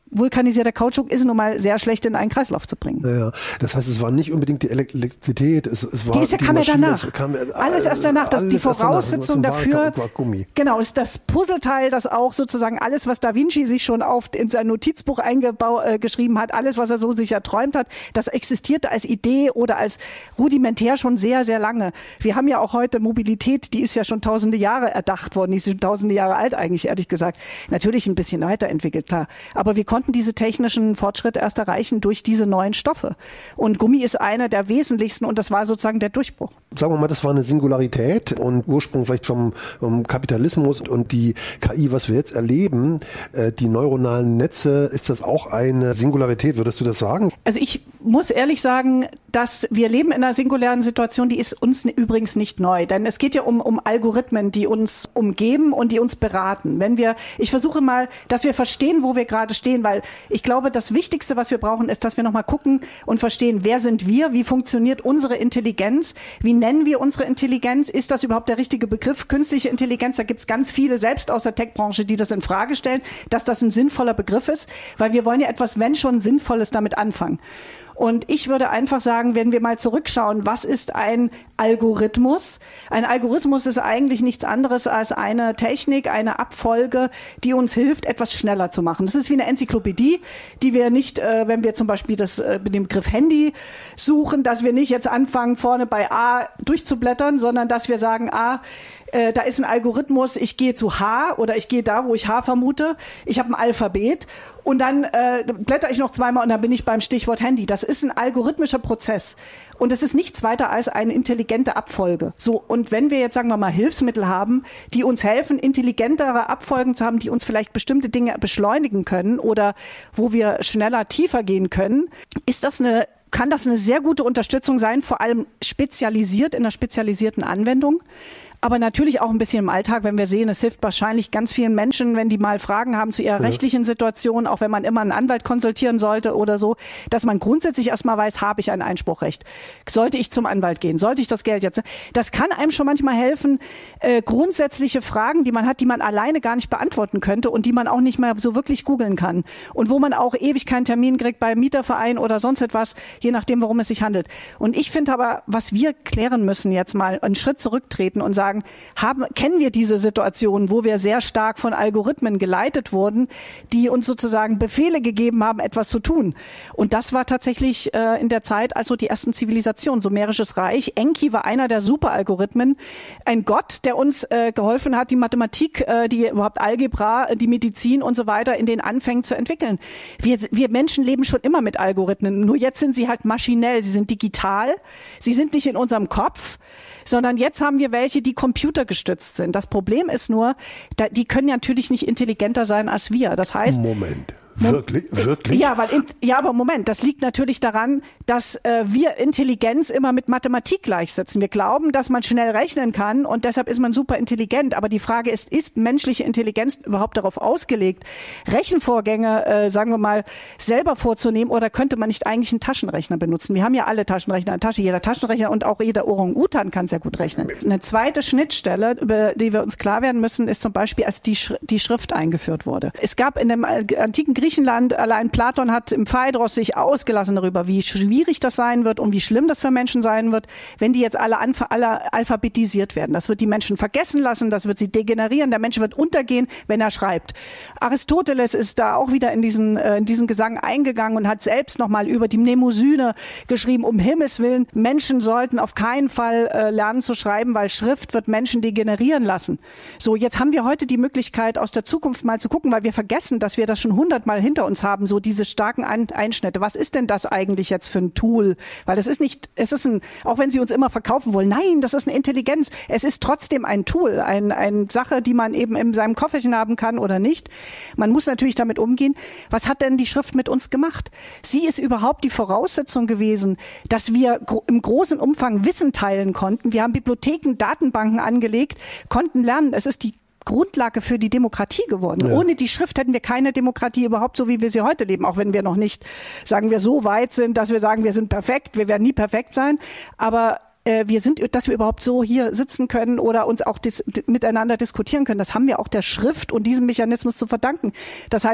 vulkanisierter Kautschuk ist nun mal sehr schlecht in einen Kreislauf zu bringen. Ja, das heißt, es war nicht unbedingt die Elektrizität, es, es war die, ist ja, die kam Maschine, ja danach. Kam, alles erst danach. Das, die Voraussetzung danach. dafür, war Gummi. genau, ist das Puzzleteil, das auch sozusagen alles, was Da Vinci sich schon auf in sein Notizbuch eingeschrieben äh, hat, alles, was er so sich erträumt hat, das existierte als Idee oder als rudimentär schon sehr, sehr lange. Wir haben ja auch heute Mobilität, die ist ja schon tausende Jahre erdacht worden, die ist schon tausende Jahre alt eigentlich, ehrlich gesagt. Natürlich ein bisschen weiterentwickelt, klar. Aber wir konnten diese technischen Fortschritte erst erreichen durch diese neuen Stoffe. Und Gummi ist einer der wesentlichsten und das war sozusagen der Durchbruch. Sagen wir mal, das war eine Singularität und Ursprung vielleicht vom, vom Kapitalismus und die K I, was wir jetzt erleben, äh, die neuronalen Netze, ist das auch eine Singularität, würdest du das sagen? Also ich muss ehrlich sagen, dass wir leben in einer singulären Situation, die ist uns übrigens nicht neu. Denn es geht ja um, um Algorithmen, die uns umgeben und die uns beraten. Wenn wir, ich versuche mal, dass wir verstehen, wo wir gerade stehen, weil ich glaube, das Wichtigste, was wir brauchen, ist, dass wir nochmal gucken und verstehen, wer sind wir, wie funktioniert unsere Intelligenz, wie nennen wir unsere Intelligenz, ist das überhaupt der richtige Begriff? Künstliche Intelligenz, da gibt es ganz viele, selbst aus der Tech-Branche, die das in Frage stellen, dass das ein sinnvoller Begriff ist, weil wir wollen ja etwas, wenn schon Sinnvolles damit anfangen. Und ich würde einfach sagen, wenn wir mal zurückschauen, was ist ein Algorithmus? Ein Algorithmus ist eigentlich nichts anderes als eine Technik, eine Abfolge, die uns hilft, etwas schneller zu machen. Das ist wie eine Enzyklopädie, die wir nicht, äh, wenn wir zum Beispiel das, äh, mit dem Begriff Handy suchen, dass wir nicht jetzt anfangen, vorne bei A durchzublättern, sondern dass wir sagen, A, äh, da ist ein Algorithmus, ich gehe zu H oder ich gehe da, wo ich H vermute, ich habe ein Alphabet. Und dann äh, blätter ich noch zweimal und dann bin ich beim Stichwort Handy. Das ist ein algorithmischer Prozess. Und es ist nichts weiter als eine intelligente Abfolge. So, und wenn wir jetzt, sagen wir mal, Hilfsmittel haben, die uns helfen, intelligentere Abfolgen zu haben, die uns vielleicht bestimmte Dinge beschleunigen können oder wo wir schneller, tiefer gehen können, ist das eine, kann das eine sehr gute Unterstützung sein, vor allem spezialisiert in einer spezialisierten Anwendung. Aber natürlich auch ein bisschen im Alltag, wenn wir sehen, es hilft wahrscheinlich ganz vielen Menschen, wenn die mal Fragen haben zu ihrer ja. rechtlichen Situation, auch wenn man immer einen Anwalt konsultieren sollte oder so, dass man grundsätzlich erstmal weiß, habe ich ein Einspruchrecht? Sollte ich zum Anwalt gehen? Sollte ich das Geld jetzt? Das kann einem schon manchmal helfen, äh, grundsätzliche Fragen, die man hat, die man alleine gar nicht beantworten könnte und die man auch nicht mehr so wirklich googeln kann. Und wo man auch ewig keinen Termin kriegt beim Mieterverein oder sonst etwas, je nachdem, worum es sich handelt. Und ich finde aber, was wir klären müssen jetzt mal, einen Schritt zurücktreten und sagen, Haben, kennen wir diese Situation, wo wir sehr stark von Algorithmen geleitet wurden, die uns sozusagen Befehle gegeben haben, etwas zu tun. Und das war tatsächlich äh, in der Zeit, also die ersten Zivilisationen, Sumerisches Reich. Enki war einer der Superalgorithmen, ein Gott, der uns äh, geholfen hat, die Mathematik, äh, die überhaupt Algebra, die Medizin und so weiter in den Anfängen zu entwickeln. Wir, wir Menschen leben schon immer mit Algorithmen, nur jetzt sind sie halt maschinell, sie sind digital, sie sind nicht in unserem Kopf, sondern jetzt haben wir welche, die computergestützt sind. Das Problem ist nur, da, die können ja natürlich nicht intelligenter sein als wir. Das heißt, Moment. Wirklich? Wirklich? Ja, weil, ja, aber Moment, das liegt natürlich daran, dass äh, wir Intelligenz immer mit Mathematik gleichsetzen. Wir glauben, dass man schnell rechnen kann und deshalb ist man super intelligent. Aber die Frage ist, ist menschliche Intelligenz überhaupt darauf ausgelegt, Rechenvorgänge, äh, sagen wir mal, selber vorzunehmen oder könnte man nicht eigentlich einen Taschenrechner benutzen? Wir haben ja alle Taschenrechner in der Tasche, jeder Taschenrechner und auch jeder Orang-Utan kann sehr gut rechnen. Eine zweite Schnittstelle, über die wir uns klar werden müssen, ist zum Beispiel, als die, Sch- die Schrift eingeführt wurde. Es gab in dem antiken Griechenland, allein Platon hat im Phaedros sich ausgelassen darüber, wie schwierig das sein wird und wie schlimm das für Menschen sein wird, wenn die jetzt alle, anf- alle alphabetisiert werden. Das wird die Menschen vergessen lassen, das wird sie degenerieren, der Mensch wird untergehen, wenn er schreibt. Aristoteles ist da auch wieder in diesen, äh, in diesen Gesang eingegangen und hat selbst nochmal über die Mnemosyne geschrieben, um Himmels Willen, Menschen sollten auf keinen Fall äh, lernen zu schreiben, weil Schrift wird Menschen degenerieren lassen. So, jetzt haben wir heute die Möglichkeit, aus der Zukunft mal zu gucken, weil wir vergessen, dass wir das schon hundertmal hinter uns haben, so diese starken Einschnitte. Was ist denn das eigentlich jetzt für ein Tool? Weil das ist nicht, es ist ein, auch wenn sie uns immer verkaufen wollen, nein, das ist eine Intelligenz. Es ist trotzdem ein Tool, ein, eine Sache, die man eben in seinem Kofferchen haben kann oder nicht. Man muss natürlich damit umgehen. Was hat denn die Schrift mit uns gemacht? Sie ist überhaupt die Voraussetzung gewesen, dass wir im großen Umfang Wissen teilen konnten. Wir haben Bibliotheken, Datenbanken angelegt, konnten lernen. Es ist die Grundlage für die Demokratie geworden. Ja. Ohne die Schrift hätten wir keine Demokratie überhaupt, so wie wir sie heute leben, auch wenn wir noch nicht, sagen wir, so weit sind, dass wir sagen, wir sind perfekt, wir werden nie perfekt sein, aber äh, wir sind, dass wir überhaupt so hier sitzen können oder uns auch dis- miteinander diskutieren können, das haben wir auch der Schrift und diesem Mechanismus zu verdanken. Das heißt,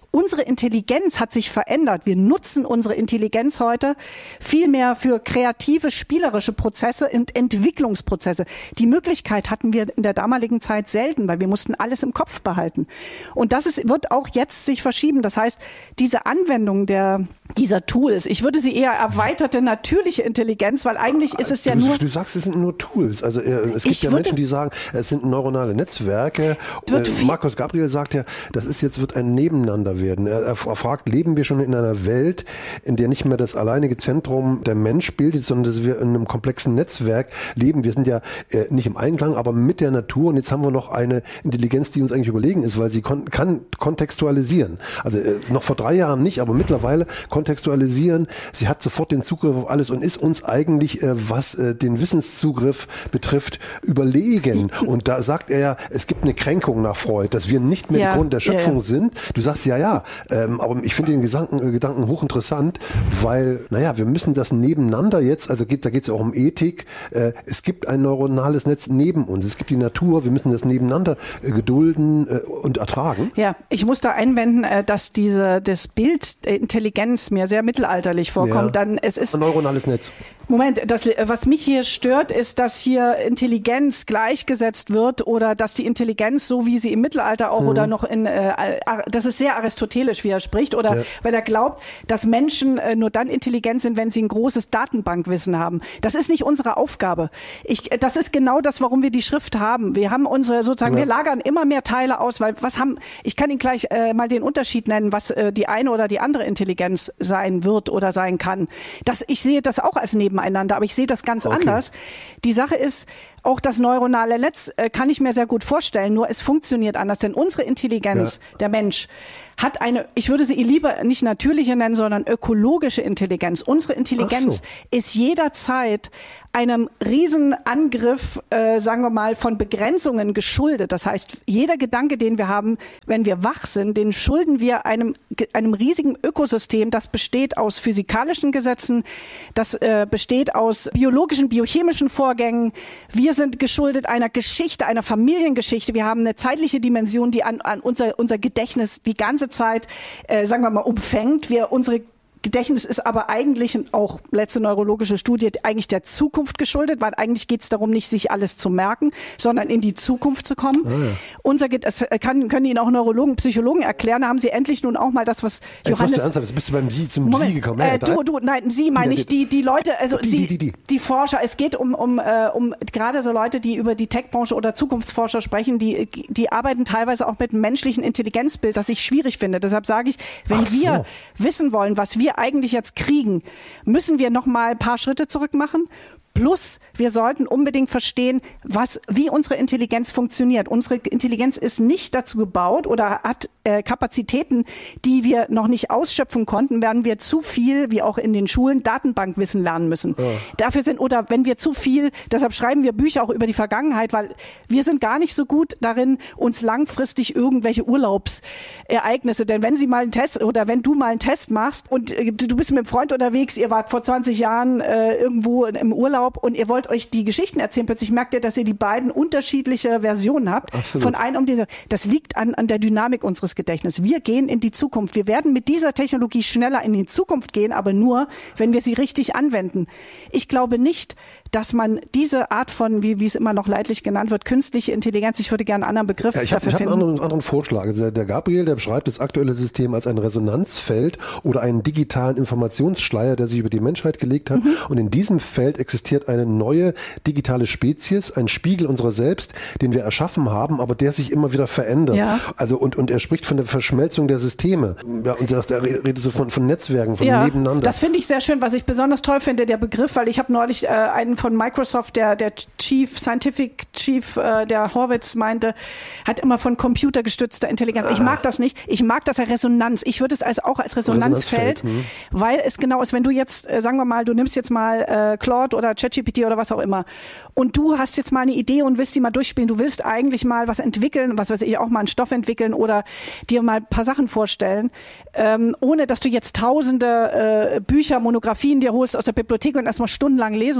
Unsere Intelligenz hat sich verändert. Wir nutzen unsere Intelligenz heute viel mehr für kreative, spielerische Prozesse und Entwicklungsprozesse. Die Möglichkeit hatten wir in der damaligen Zeit selten, weil wir mussten alles im Kopf behalten. Und das ist, wird auch jetzt sich verschieben. Das heißt, diese Anwendung der, dieser Tools, ich würde sie eher erweiterte natürliche Intelligenz, weil eigentlich ist es ja du, nur... Du sagst, es sind nur Tools. Also äh, es gibt ja Menschen, die sagen, es sind neuronale Netzwerke. Äh, Markus Gabriel sagt ja, das ist jetzt wird ein Nebeneinander werden. Er, er fragt, leben wir schon in einer Welt, in der nicht mehr das alleinige Zentrum der Mensch bildet, sondern dass wir in einem komplexen Netzwerk leben. Wir sind ja äh, nicht im Einklang, aber mit der Natur. Und jetzt haben wir noch eine Intelligenz, die uns eigentlich überlegen ist, weil sie kon- kann kontextualisieren. Also äh, noch vor drei Jahren nicht, aber mittlerweile kontextualisieren. Sie hat sofort den Zugriff auf alles und ist uns eigentlich, äh, was äh, den Wissenszugriff betrifft, überlegen. Und da sagt er ja, es gibt eine Kränkung nach Freud, dass wir nicht mehr ja, der Grund der Schöpfung ja, ja. sind. Du sagst ja, ja, ähm, aber ich finde den Gedanken, äh, Gedanken hochinteressant, weil, naja, wir müssen das nebeneinander jetzt, also geht, da geht es ja auch um Ethik, äh, es gibt ein neuronales Netz neben uns, es gibt die Natur, wir müssen das nebeneinander äh, gedulden äh, und ertragen. Ja, ich muss da einwenden, äh, dass diese, das Bild der Intelligenz mir sehr mittelalterlich vorkommt. Ja. Dann, es ist ein neuronales Netz. Moment, das, was mich hier stört, ist, dass hier Intelligenz gleichgesetzt wird oder dass die Intelligenz, so wie sie im Mittelalter auch hm. oder noch in, äh, das ist sehr aristotelisch, wie er spricht, oder ja. weil er glaubt, dass Menschen äh, nur dann intelligent sind, wenn sie ein großes Datenbankwissen haben. Das ist nicht unsere Aufgabe. Ich, das ist genau das, warum wir die Schrift haben. Wir haben unsere, sozusagen, ja. wir lagern immer mehr Teile aus, weil was haben, ich kann Ihnen gleich äh, mal den Unterschied nennen, was äh, die eine oder die andere Intelligenz sein wird oder sein kann. Das, ich sehe das auch als Nebeneinander, aber ich sehe das ganz okay. anders. Die Sache ist, auch das neuronale Netz äh, kann ich mir sehr gut vorstellen, nur es funktioniert anders, denn unsere Intelligenz, ja. der Mensch, hat eine, ich würde sie lieber nicht natürliche nennen, sondern ökologische Intelligenz. Unsere Intelligenz so. ist jederzeit einem Riesenangriff, äh, sagen wir mal, von Begrenzungen geschuldet. Das heißt, jeder Gedanke, den wir haben, wenn wir wach sind, den schulden wir einem, einem riesigen Ökosystem, das besteht aus physikalischen Gesetzen, das äh, besteht aus biologischen, biochemischen Vorgängen. Wir sind geschuldet einer Geschichte, einer Familiengeschichte. Wir haben eine zeitliche Dimension, die an, an unser, unser Gedächtnis die ganze Zeit, äh, sagen wir mal, umfängt. Wir, unsere Gedächtnis ist aber eigentlich, auch letzte neurologische Studie, eigentlich der Zukunft geschuldet, weil eigentlich geht es darum, nicht sich alles zu merken, sondern in die Zukunft zu kommen. Ah, ja. Unser, das kann, können Ihnen auch Neurologen, Psychologen erklären, da haben Sie endlich nun auch mal das, was Johannes... Jetzt ernsthaft, bist du beim Sie zum Moment, Sie gekommen? Äh, du, du, nein, Sie meine ich, die, die Leute, also die, Sie, die, die, die. die Forscher, es geht um, um, äh, um gerade so Leute, die über die Tech-Branche oder Zukunftsforscher sprechen, die, die arbeiten teilweise auch mit einem menschlichen Intelligenzbild, das ich schwierig finde. Deshalb sage ich, wenn so. wir wissen wollen, was wir eigentlich jetzt kriegen, kriegen, müssen wir noch mal ein paar Schritte zurück machen. Plus, wir sollten unbedingt verstehen, was, wie unsere Intelligenz funktioniert. Unsere Intelligenz ist nicht dazu gebaut oder hat äh, Kapazitäten, die wir noch nicht ausschöpfen konnten, werden wir zu viel, wie auch in den Schulen, Datenbankwissen lernen müssen. Ja. Dafür sind, oder wenn wir zu viel, deshalb schreiben wir Bücher auch über die Vergangenheit, weil wir sind gar nicht so gut darin, uns langfristig irgendwelche Urlaubsereignisse, denn wenn Sie mal einen Test oder wenn du mal einen Test machst und äh, du bist mit einem Freund unterwegs, ihr wart vor zwanzig Jahren äh, irgendwo im Urlaub, und ihr wollt euch die Geschichten erzählen, plötzlich merkt ihr, dass ihr die beiden unterschiedliche Versionen habt. Absolut. Von einem um diese. Das liegt an, an der Dynamik unseres Gedächtnisses. Wir gehen in die Zukunft. Wir werden mit dieser Technologie schneller in die Zukunft gehen, aber nur, wenn wir sie richtig anwenden. Ich glaube nicht, dass man diese Art von, wie, wie es immer noch leidlich genannt wird, künstliche Intelligenz, ich würde gerne einen anderen Begriff ja, ich hab, dafür ich finden. Ich habe einen anderen, anderen Vorschlag. Also der, der Gabriel, der beschreibt das aktuelle System als ein Resonanzfeld oder einen digitalen Informationsschleier, der sich über die Menschheit gelegt hat. Mhm. Und in diesem Feld existiert eine neue digitale Spezies, ein Spiegel unserer selbst, den wir erschaffen haben, aber der sich immer wieder verändert. Ja. Also und, und er spricht von der Verschmelzung der Systeme. Ja, und er redet so von, von Netzwerken, von ja, nebeneinander. Das finde ich sehr schön, was ich besonders toll finde, der Begriff, weil ich habe neulich äh, einen von Microsoft, der, der Chief, Scientific Chief, äh, der Horwitz meinte, hat immer von computergestützter Intelligenz. Ich mag das nicht. Ich mag das als Resonanz. Ich würde es als, auch als Resonanzfeld, Resonanzfeld weil es genau ist, wenn du jetzt, äh, sagen wir mal, du nimmst jetzt mal äh, Claude oder ChatGPT oder was auch immer und du hast jetzt mal eine Idee und willst die mal durchspielen. Du willst eigentlich mal was entwickeln, was weiß ich, auch mal einen Stoff entwickeln oder dir mal ein paar Sachen vorstellen, ähm, ohne dass du jetzt tausende äh, Bücher, Monographien dir holst aus der Bibliothek und erstmal stundenlang lesen musst, sondern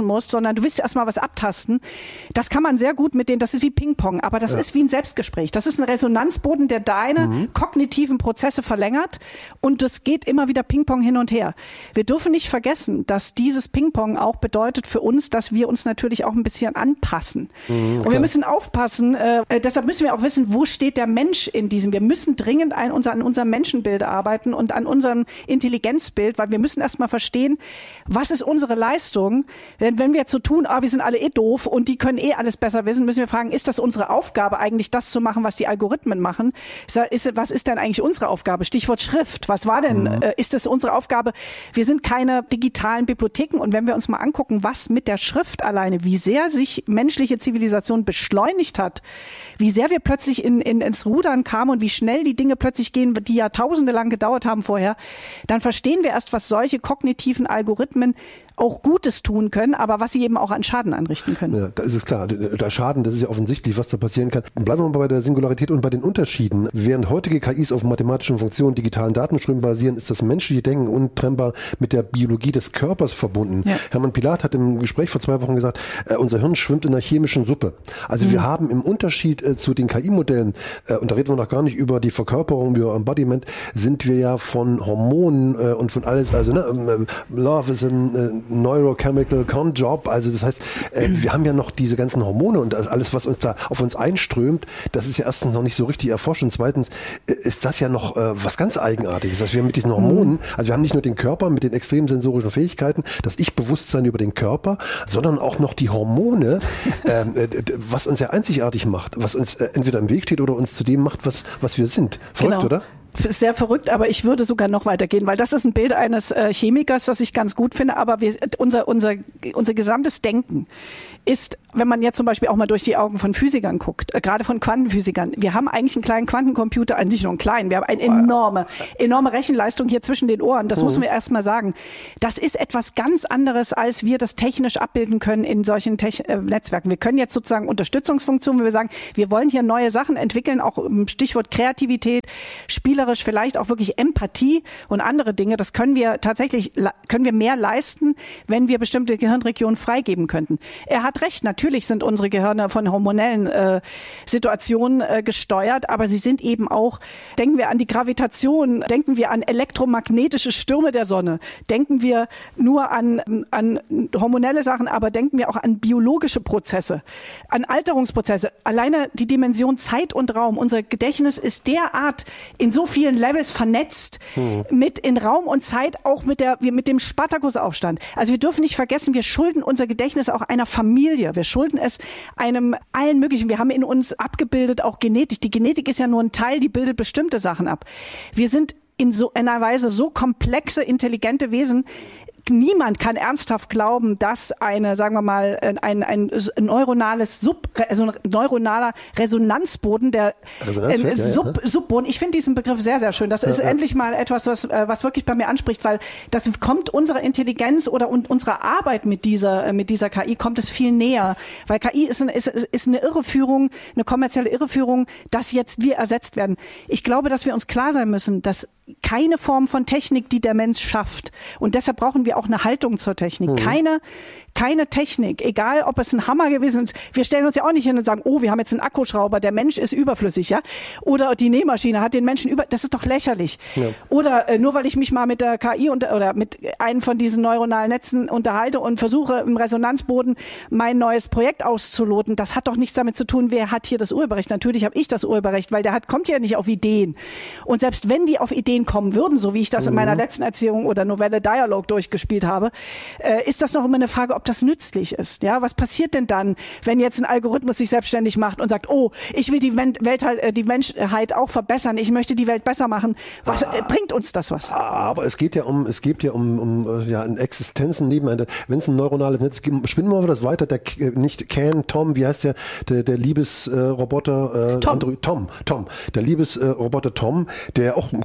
sondern du willst erstmal was abtasten. Das kann man sehr gut mit denen, das ist wie Ping-Pong, aber das ja. ist wie ein Selbstgespräch. Das ist ein Resonanzboden, der deine mhm. kognitiven Prozesse verlängert und es geht immer wieder Ping-Pong hin und her. Wir dürfen nicht vergessen, dass dieses Ping-Pong auch bedeutet für uns, dass wir uns natürlich auch ein bisschen anpassen. Mhm, und wir müssen aufpassen, äh, deshalb müssen wir auch wissen, wo steht der Mensch in diesem. Wir müssen dringend ein, unser, an unserem Menschenbild arbeiten und an unserem Intelligenzbild, weil wir müssen erstmal verstehen, was ist unsere Leistung? Denn wenn wir jetzt so tun, ah, wir sind alle eh doof und die können eh alles besser wissen, müssen wir fragen, ist das unsere Aufgabe eigentlich, das zu machen, was die Algorithmen machen? Ist, was ist denn eigentlich unsere Aufgabe? Stichwort Schrift. Was war denn, mhm. äh, ist das unsere Aufgabe? Wir sind keine digitalen Bibliotheken und wenn wir uns mal angucken, was mit der Schrift alleine, wie sehr sich menschliche Zivilisation beschleunigt hat, wie sehr wir plötzlich in, in, ins Rudern kamen und wie schnell die Dinge plötzlich gehen, die Jahrtausende lang gedauert haben vorher, dann verstehen wir erst, was solche kognitiven Algorithmen auch Gutes tun können, aber was sie eben auch an Schaden anrichten können. Ja, da ist es klar. Der Schaden, das ist ja offensichtlich, was da passieren kann. Bleiben wir mal bei der Singularität und bei den Unterschieden. Während heutige K Is auf mathematischen Funktionen, digitalen Datenströmen basieren, ist das menschliche Denken untrennbar mit der Biologie des Körpers verbunden. Ja. Hermann Pilath hat im Gespräch vor zwei Wochen gesagt, äh, unser Hirn schwimmt in einer chemischen Suppe. Also mhm. wir haben im Unterschied äh, zu den K I-Modellen, äh, und da reden wir noch gar nicht über die Verkörperung, über Embodiment, sind wir ja von Hormonen äh, und von alles, also ne, äh, Love is an äh, Neurochemical Con Job, also das heißt, äh, wir haben ja noch diese ganzen Hormone und alles, was uns da auf uns einströmt, das ist ja erstens noch nicht so richtig erforscht und zweitens äh, ist das ja noch äh, was ganz Eigenartiges, dass wir mit diesen Hormonen, also wir haben nicht nur den Körper mit den extremen sensorischen Fähigkeiten, das Ich-Bewusstsein über den Körper, sondern auch noch die Hormone, äh, äh, was uns ja einzigartig macht, was uns äh, entweder im Weg steht oder uns zu dem macht, was, was wir sind. Verrückt, genau. Oder? Sehr verrückt, aber ich würde sogar noch weitergehen, weil das ist ein Bild eines äh, Chemikers, das ich ganz gut finde, aber wir, unser, unser, unser gesamtes Denken ist, wenn man jetzt zum Beispiel auch mal durch die Augen von Physikern guckt, äh, gerade von Quantenphysikern, wir haben eigentlich einen kleinen Quantencomputer, äh, nicht nur einen kleinen, wir haben eine enorme, enorme Rechenleistung hier zwischen den Ohren, das mhm. muss man erst mal sagen. Das ist etwas ganz anderes, als wir das technisch abbilden können in solchen Techn- äh, Netzwerken. Wir können jetzt sozusagen Unterstützungsfunktionen, wo wir sagen, wir wollen hier neue Sachen entwickeln, auch im Stichwort Kreativität, spielerisch, vielleicht auch wirklich Empathie und andere Dinge. Das können wir tatsächlich, können wir mehr leisten, wenn wir bestimmte Gehirnregionen freigeben könnten. Er hat recht, natürlich sind unsere Gehirne von hormonellen äh, Situationen äh, gesteuert, aber sie sind eben auch, denken wir an die Gravitation, denken wir an elektromagnetische Stürme der Sonne, denken wir nur an, an hormonelle Sachen, aber denken wir auch an biologische Prozesse, an Alterungsprozesse. Alleine die Dimension Zeit und Raum, unser Gedächtnis ist derart in so vielen Levels vernetzt, mhm. mit in Raum und Zeit, auch mit der, mit dem Spartakusaufstand. Also wir dürfen nicht vergessen, wir schulden unser Gedächtnis auch einer Familie. Wir schulden es einem allen möglichen. Wir haben in uns abgebildet auch Genetik. Die Genetik ist ja nur ein Teil, die bildet bestimmte Sachen ab. Wir sind in so einer Weise so komplexe, intelligente Wesen. Niemand kann ernsthaft glauben, dass eine, sagen wir mal, ein, ein neuronales Sub, also ein neuronaler Resonanzboden, der Resonanz, äh, ja, Sub, ja. Subboden, ich finde diesen Begriff sehr, sehr schön. Das ja, ist ja. endlich mal etwas, was, was wirklich bei mir anspricht, weil das kommt unserer Intelligenz oder und unserer Arbeit mit dieser, mit dieser K I kommt es viel näher. Weil K I ist eine, ist, ist eine Irreführung, eine kommerzielle Irreführung, dass jetzt wir ersetzt werden. Ich glaube, dass wir uns klar sein müssen, dass keine Form von Technik, die der Mensch schafft. Und deshalb brauchen wir auch eine Haltung zur Technik. Mhm. Keine, keine Technik, egal ob es ein Hammer gewesen ist. Wir stellen uns ja auch nicht hin und sagen, oh, wir haben jetzt einen Akkuschrauber, der Mensch ist überflüssig, ja? Oder die Nähmaschine hat den Menschen über, das ist doch lächerlich. Ja. Oder äh, nur weil ich mich mal mit der K I unter, oder mit einem von diesen neuronalen Netzen unterhalte und versuche im Resonanzboden mein neues Projekt auszuloten, das hat doch nichts damit zu tun, wer hat hier das Urheberrecht. Natürlich habe ich das Urheberrecht, weil der hat, kommt ja nicht auf Ideen. Und selbst wenn die auf Ideen kommen würden, so wie ich das mhm. in meiner letzten Erzählung oder Novelle Dialog durchgespielt habe, äh, ist das noch immer eine Frage, ob das nützlich ist. Ja, was passiert denn dann, wenn jetzt ein Algorithmus sich selbstständig macht und sagt, oh, ich will die Welt, äh, die Menschheit auch verbessern, ich möchte die Welt besser machen. Was ah, äh, bringt uns das was? Aber es geht ja um, es geht ja um, um ja, Existenzen nebeneinander. Wenn es ein neuronales Netz gibt, spinnen wir das weiter. Der nicht Ken, Tom, wie heißt der, der, der Liebesroboter äh, Tom. Android, Tom, Tom, der Liebesroboter äh, Tom, der auch, kann man sagen,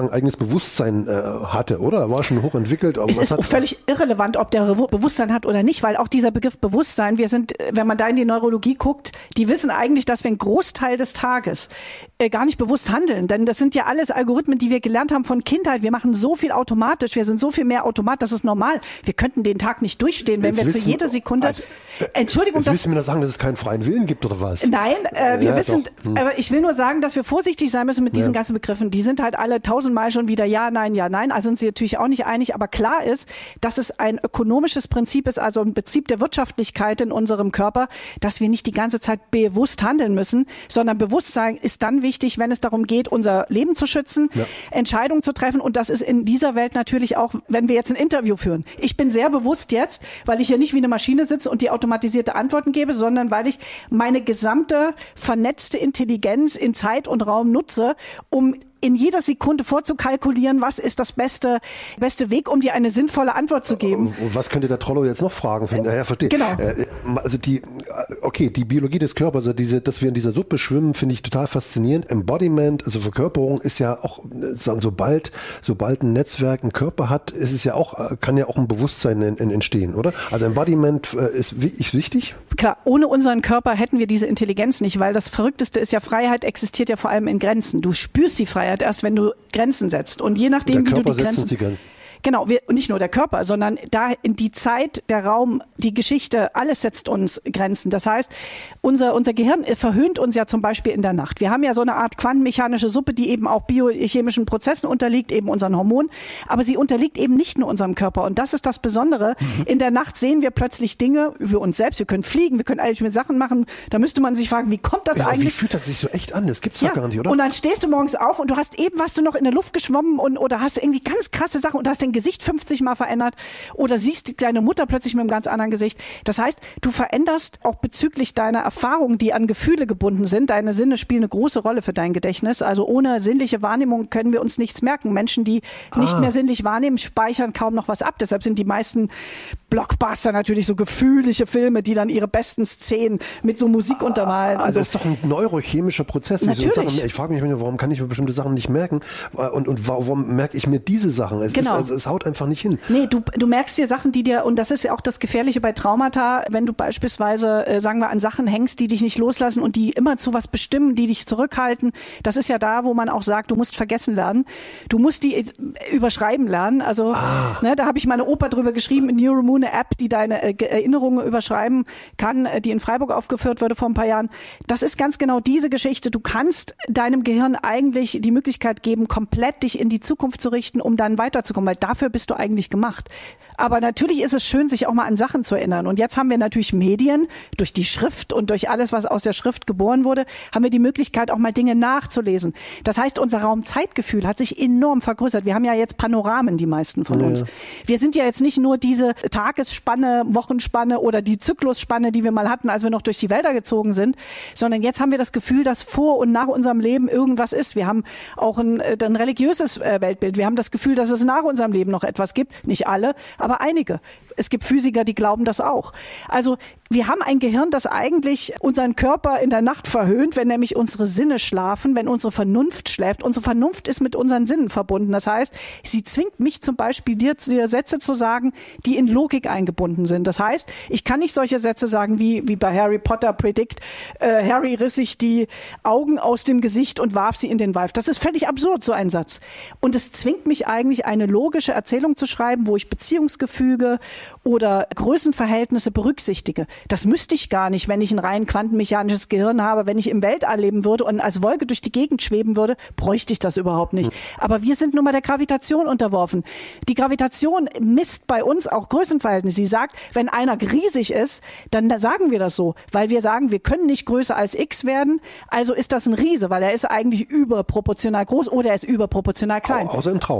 ein eigenes Bewusstsein äh, hatte, oder? Er war schon hochentwickelt. Aber es was ist hat, völlig irrelevant, ob der Bewusstsein hat oder nicht, weil auch dieser Begriff Bewusstsein, wir sind, wenn man da in die Neurologie guckt, die wissen eigentlich, dass wir einen Großteil des Tages äh, gar nicht bewusst handeln. Denn das sind ja alles Algorithmen, die wir gelernt haben von Kindheit. Wir machen so viel automatisch, wir sind so viel mehr Automat, das ist normal. Wir könnten den Tag nicht durchstehen, wenn Jetzt wir zu wissen- jeder Sekunde... also, Entschuldigung, Jetzt das... willst du mir da sagen, dass es keinen freien Willen gibt, oder was? Nein, äh, wir Ja, wissen, doch. Hm. aber ich will nur sagen, dass wir vorsichtig sein müssen mit diesen Ja. ganzen Begriffen. Die sind halt alle tausendmal schon wieder ja, nein, ja, nein. Also sind sie natürlich auch nicht einig. Aber klar ist, dass es ein ökonomisches Prinzip ist, also ein Prinzip der Wirtschaftlichkeit in unserem Körper, dass wir nicht die ganze Zeit bewusst handeln müssen, sondern Bewusstsein ist dann wichtig, wenn es darum geht, unser Leben zu schützen, Ja. Entscheidungen zu treffen. Und das ist in dieser Welt natürlich auch, wenn wir jetzt ein Interview führen. Ich bin sehr bewusst jetzt, weil ich ja nicht wie eine Maschine sitze und die automatisierte Antworten gebe, sondern weil ich meine gesamte vernetzte Intelligenz in Zeit und Raum nutze, um in jeder Sekunde vorzukalkulieren, was ist das beste, beste Weg, um dir eine sinnvolle Antwort zu geben. Und was könnte der Trollo jetzt noch fragen? Ja, ja, verstehe. Genau. Äh, also die, okay, die Biologie des Körpers, also diese, dass wir in dieser Suppe schwimmen, finde ich total faszinierend. Embodiment, also Verkörperung ist ja auch, sagen, sobald, sobald ein Netzwerk einen Körper hat, ist es ja auch, kann ja auch ein Bewusstsein in, in entstehen, oder? Also Embodiment äh, ist wichtig? Klar, ohne unseren Körper hätten wir diese Intelligenz nicht, weil das Verrückteste ist ja, Freiheit existiert ja vor allem in Grenzen. Du spürst die Freiheit erst, wenn du Grenzen setzt. Und je nachdem, Der wie Körper du die setzt Grenzen... uns die Grenzen. Genau, wir, und nicht nur der Körper, sondern da in die Zeit, der Raum, die Geschichte, alles setzt uns Grenzen. Das heißt, unser, unser Gehirn verhöhnt uns ja zum Beispiel in der Nacht. Wir haben ja so eine Art quantenmechanische Suppe, die eben auch biochemischen Prozessen unterliegt, eben unseren Hormonen. Aber sie unterliegt eben nicht nur unserem Körper. Und das ist das Besondere. Mhm. In der Nacht sehen wir plötzlich Dinge für uns selbst. Wir können fliegen, wir können eigentlich mit Sachen machen. Da müsste man sich fragen, wie kommt das Ja, eigentlich? wie fühlt das sich so echt an? Das gibt's Ja, doch gar nicht, oder? und dann stehst du morgens auf und du hast eben, warst du noch in der Luft geschwommen und, oder hast irgendwie ganz krasse Sachen und hast dein Gesicht fünfzig Mal verändert oder siehst deine Mutter plötzlich mit einem ganz anderen Gesicht. Das heißt, du veränderst auch bezüglich deiner Erfahrungen, die an Gefühle gebunden sind. Deine Sinne spielen eine große Rolle für dein Gedächtnis. Also ohne sinnliche Wahrnehmung können wir uns nichts merken. Menschen, die ah. nicht mehr sinnlich wahrnehmen, speichern kaum noch was ab. Deshalb sind die meisten Blockbuster natürlich so gefühlige Filme, die dann ihre besten Szenen mit so Musik untermalen. Also so. das ist doch ein neurochemischer Prozess. Natürlich. Sachen, ich frage mich, warum kann ich mir bestimmte Sachen nicht merken und, und warum merke ich mir diese Sachen? Es, genau. ist, also, es haut einfach nicht hin. Nee, du, du merkst dir Sachen, die dir, und das ist ja auch das Gefährliche bei Traumata, wenn du beispielsweise, äh, sagen wir, an Sachen hängst, die dich nicht loslassen und die immer zu was bestimmen, die dich zurückhalten. Das ist ja da, wo man auch sagt, du musst vergessen lernen. Du musst die überschreiben lernen. Also ah. ne, da habe ich meine Oper drüber geschrieben, in Neuromoon, eine App, die deine äh, Erinnerungen überschreiben kann, äh, die in Freiburg aufgeführt wurde vor ein paar Jahren. Das ist ganz genau diese Geschichte. Du kannst deinem Gehirn eigentlich die Möglichkeit geben, komplett dich in die Zukunft zu richten, um dann weiterzukommen, weil dafür bist du eigentlich gemacht. Aber natürlich ist es schön, sich auch mal an Sachen zu erinnern. Und jetzt haben wir natürlich Medien, durch die Schrift und durch alles, was aus der Schrift geboren wurde, haben wir die Möglichkeit, auch mal Dinge nachzulesen. Das heißt, unser Raumzeitgefühl hat sich enorm vergrößert. Wir haben ja jetzt Panoramen, die meisten von ja. uns. Wir sind ja jetzt nicht nur diese Tagesspanne, Wochenspanne oder die Zyklusspanne, die wir mal hatten, als wir noch durch die Wälder gezogen sind, sondern jetzt haben wir das Gefühl, dass vor und nach unserem Leben irgendwas ist. Wir haben auch ein, ein religiöses Weltbild. Wir haben das Gefühl, dass es nach unserem Leben noch etwas gibt. Nicht alle, aber einige. Es gibt Physiker, die glauben das auch. Also wir haben ein Gehirn, das eigentlich unseren Körper in der Nacht verhöhnt, wenn nämlich unsere Sinne schlafen, wenn unsere Vernunft schläft. Unsere Vernunft ist mit unseren Sinnen verbunden. Das heißt, sie zwingt mich zum Beispiel, dir Sätze zu sagen, die in Logik eingebunden sind. Das heißt, ich kann nicht solche Sätze sagen wie, wie bei Harry Potter predict, äh, Harry riss sich die Augen aus dem Gesicht und warf sie in den Wald. Das ist völlig absurd, so ein Satz. Und es zwingt mich eigentlich, eine logische Erzählung zu schreiben, wo ich Beziehungsgefüge oder Größenverhältnisse berücksichtige. Das müsste ich gar nicht, wenn ich ein rein quantenmechanisches Gehirn habe. Wenn ich im Weltall leben würde und als Wolke durch die Gegend schweben würde, bräuchte ich das überhaupt nicht. Aber wir sind nun mal der Gravitation unterworfen. Die Gravitation misst bei uns auch Größenverhältnisse. Sie sagt, wenn einer riesig ist, dann sagen wir das so, weil wir sagen, wir können nicht größer als X werden, also ist das ein Riese, weil er ist eigentlich überproportional groß oder er ist überproportional klein. Außer im Traum.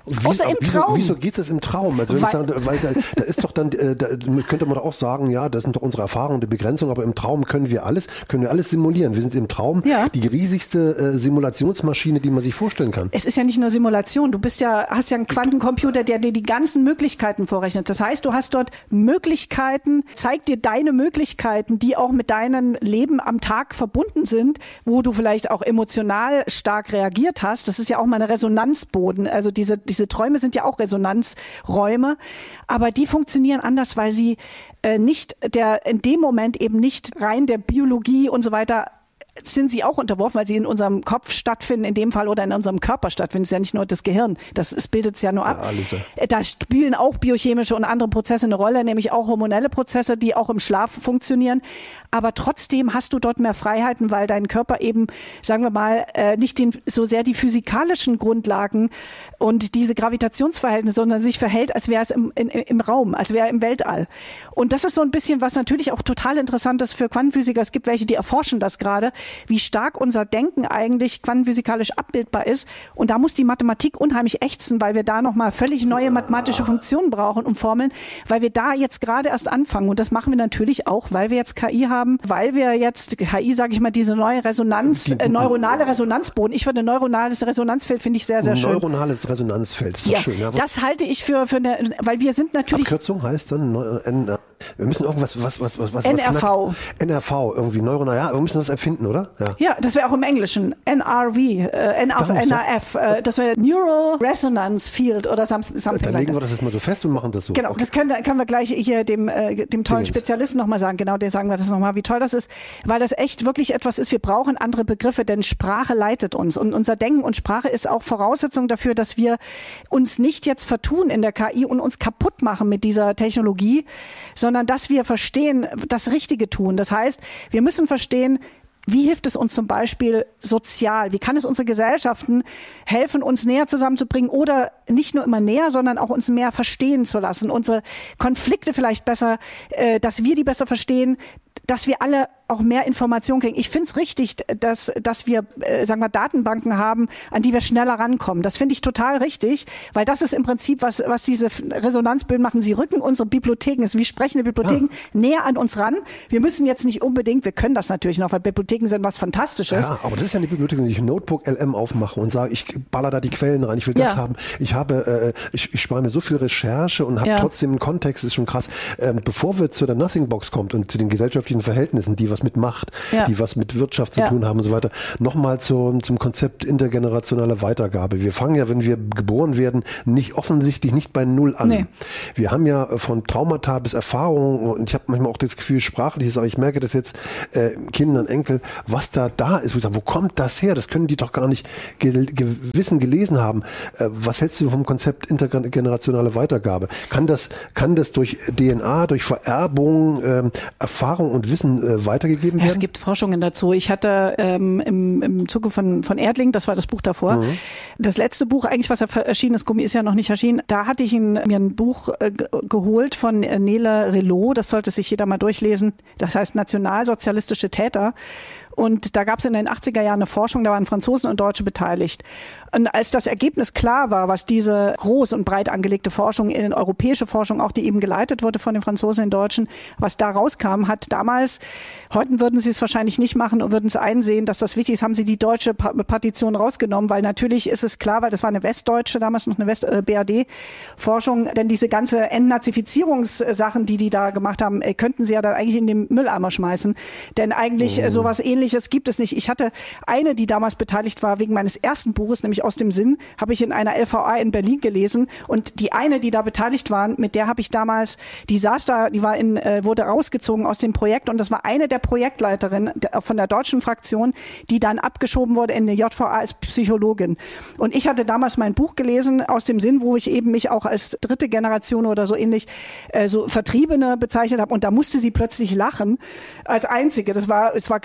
Wie, Außer im wieso, Traum. Wieso geht es im Traum? Also wenn weil, ich sage, weil da, da ist doch dann, da könnte man doch auch sagen, ja, das sind doch unsere Erfahrungen, die Begrenzung, aber im Traum können wir alles, können wir alles simulieren. Wir sind im Traum ja. die riesigste äh, Simulationsmaschine, die man sich vorstellen kann. Es ist ja nicht nur Simulation. Du bist ja, hast ja einen Quantencomputer, der dir die ganzen Möglichkeiten vorrechnet. Das heißt, du hast dort Möglichkeiten, zeigt dir deine Möglichkeiten, die auch mit deinem Leben am Tag verbunden sind, wo du vielleicht auch emotional stark reagiert hast. Das ist ja auch mal eine Resonanzboden. Also diese, diese Träume sind ja auch Resonanzräume, aber die funktionieren anders, weil sie äh, nicht der, in dem Moment eben nicht rein der Biologie und so weiter sind sie auch unterworfen, weil sie in unserem Kopf stattfinden, in dem Fall, oder in unserem Körper stattfinden. Es ist ja nicht nur das Gehirn, das, das bildet es ja nur ab. Ja, alles, ja. Da spielen auch biochemische und andere Prozesse eine Rolle, nämlich auch hormonelle Prozesse, die auch im Schlaf funktionieren. Aber trotzdem hast du dort mehr Freiheiten, weil dein Körper eben, sagen wir mal, nicht den, so sehr die physikalischen Grundlagen und diese Gravitationsverhältnisse, sondern sich verhält, als wäre es im, in, im Raum, als wäre er im Weltall. Und das ist so ein bisschen, was natürlich auch total interessant ist für Quantenphysiker. Es gibt welche, die erforschen das gerade, wie stark unser Denken eigentlich quantenphysikalisch abbildbar ist. Und da muss die Mathematik unheimlich ächzen, weil wir da nochmal völlig neue mathematische Funktionen brauchen und Formeln, weil wir da jetzt gerade erst anfangen. Und das machen wir natürlich auch, weil wir jetzt K I haben, weil wir jetzt K I, sage ich mal, diese neue Resonanz, äh, neuronale Resonanzboden. Ich finde, neuronales Resonanzfeld finde ich sehr, sehr schön. Neuronales Resonanzfeld, ist ja, schön. Ja, das halte ich für, für eine, weil wir sind natürlich... Abkürzung heißt dann, äh, wir müssen irgendwas, was, was, was, was, N R V. Was N R V, irgendwie neuronal, ja, wir müssen das erfinden, oder? Ja, ja, das wäre auch im Englischen. N R V, äh, N R F, äh, das wäre Neural Resonance Field oder something. Dann legen wir das jetzt mal so fest und machen das so. Genau, okay. Das können, können wir gleich hier dem, äh, dem tollen Dingens. Spezialisten nochmal sagen. Genau, den sagen wir das nochmal, wie toll das ist, weil das echt wirklich etwas ist. Wir brauchen andere Begriffe, denn Sprache leitet uns. Und unser Denken und Sprache ist auch Voraussetzung dafür, dass wir uns nicht jetzt vertun in der K I und uns kaputt machen mit dieser Technologie, sondern dass wir verstehen, das Richtige tun. Das heißt, wir müssen verstehen, wie hilft es uns zum Beispiel sozial? Wie kann es unsere Gesellschaften helfen, uns näher zusammenzubringen oder nicht nur immer näher, sondern auch uns mehr verstehen zu lassen? Unsere Konflikte vielleicht besser, äh, dass wir die besser verstehen, dass wir alle auch mehr Informationen kriegen. Ich finde es richtig, dass, dass wir, äh, sagen wir, Datenbanken haben, an die wir schneller rankommen. Das finde ich total richtig, weil das ist im Prinzip, was, was diese Resonanzböden machen. Sie rücken unsere Bibliotheken, es ist wie sprechende Bibliotheken, ja. näher an uns ran. Wir müssen jetzt nicht unbedingt, wir können das natürlich noch, weil Bibliotheken sind was Fantastisches. Ja, aber das ist ja eine Bibliothek, wenn ich Notebook L M aufmache und sage, ich baller da die Quellen rein, ich will das ja. haben. Ich habe, äh, ich, ich spare mir so viel Recherche und habe ja. trotzdem einen Kontext, ist schon krass. Ähm, bevor wir zu der Nothing Box kommt und zu den gesellschaftlichen Verhältnissen, die was mit Macht, ja. die was mit Wirtschaft zu ja. tun haben und so weiter. Nochmal zum, zum Konzept intergenerationale Weitergabe. Wir fangen ja, wenn wir geboren werden, nicht offensichtlich nicht bei Null an. Nee. Wir haben ja von Traumata bis Erfahrungen und ich habe manchmal auch das Gefühl, sprachliches, aber ich merke das jetzt äh, Kindern, Enkel, was da da ist. Wo, ich sage, wo kommt das her? Das können die doch gar nicht ge- gewissen gelesen haben. Äh, was hältst du vom Konzept intergenerationale Weitergabe? Kann das, kann das durch D N A, durch Vererbung, äh, Erfahrung und Wissen äh, weitergegeben werden? Es gibt Forschungen dazu. Ich hatte ähm, im, im Zuge von, von Erdling, das war das Buch davor, mhm. das letzte Buch eigentlich, was erschienen ist, Gummi ist ja noch nicht erschienen, da hatte ich ein, mir ein Buch äh, geholt von Nele Relot, das sollte sich jeder mal durchlesen, das heißt Nationalsozialistische Täter. Und da gab es in den achtziger Jahren eine Forschung, da waren Franzosen und Deutsche beteiligt. Und als das Ergebnis klar war, was diese groß und breit angelegte Forschung, in europäische Forschung, auch die eben geleitet wurde von den Franzosen und den Deutschen, was da rauskam, hat damals, heute würden sie es wahrscheinlich nicht machen und würden es einsehen, dass das wichtig ist, haben sie die deutsche Partition rausgenommen, weil natürlich ist es klar, weil das war eine westdeutsche, damals noch eine West- äh, B R D-Forschung, denn diese ganze Entnazifizierungssachen, die die da gemacht haben, äh, könnten sie ja dann eigentlich in den Mülleimer schmeißen. Denn eigentlich äh, sowas Ähnliches gibt es nicht. Ich hatte eine, die damals beteiligt war, wegen meines ersten Buches, nämlich Aus dem Sinn, habe ich in einer L V A in Berlin gelesen. Und die eine, die da beteiligt waren, mit der habe ich damals, die saß da, die war in, äh, wurde rausgezogen aus dem Projekt und das war eine der Projektleiterinnen der, von der deutschen Fraktion, die dann abgeschoben wurde in eine J V A als Psychologin. Und ich hatte damals mein Buch gelesen, Aus dem Sinn, wo ich eben mich auch als dritte Generation oder so ähnlich, äh, so Vertriebene bezeichnet habe. Und da musste sie plötzlich lachen als Einzige. Das war, es war gar nicht witzig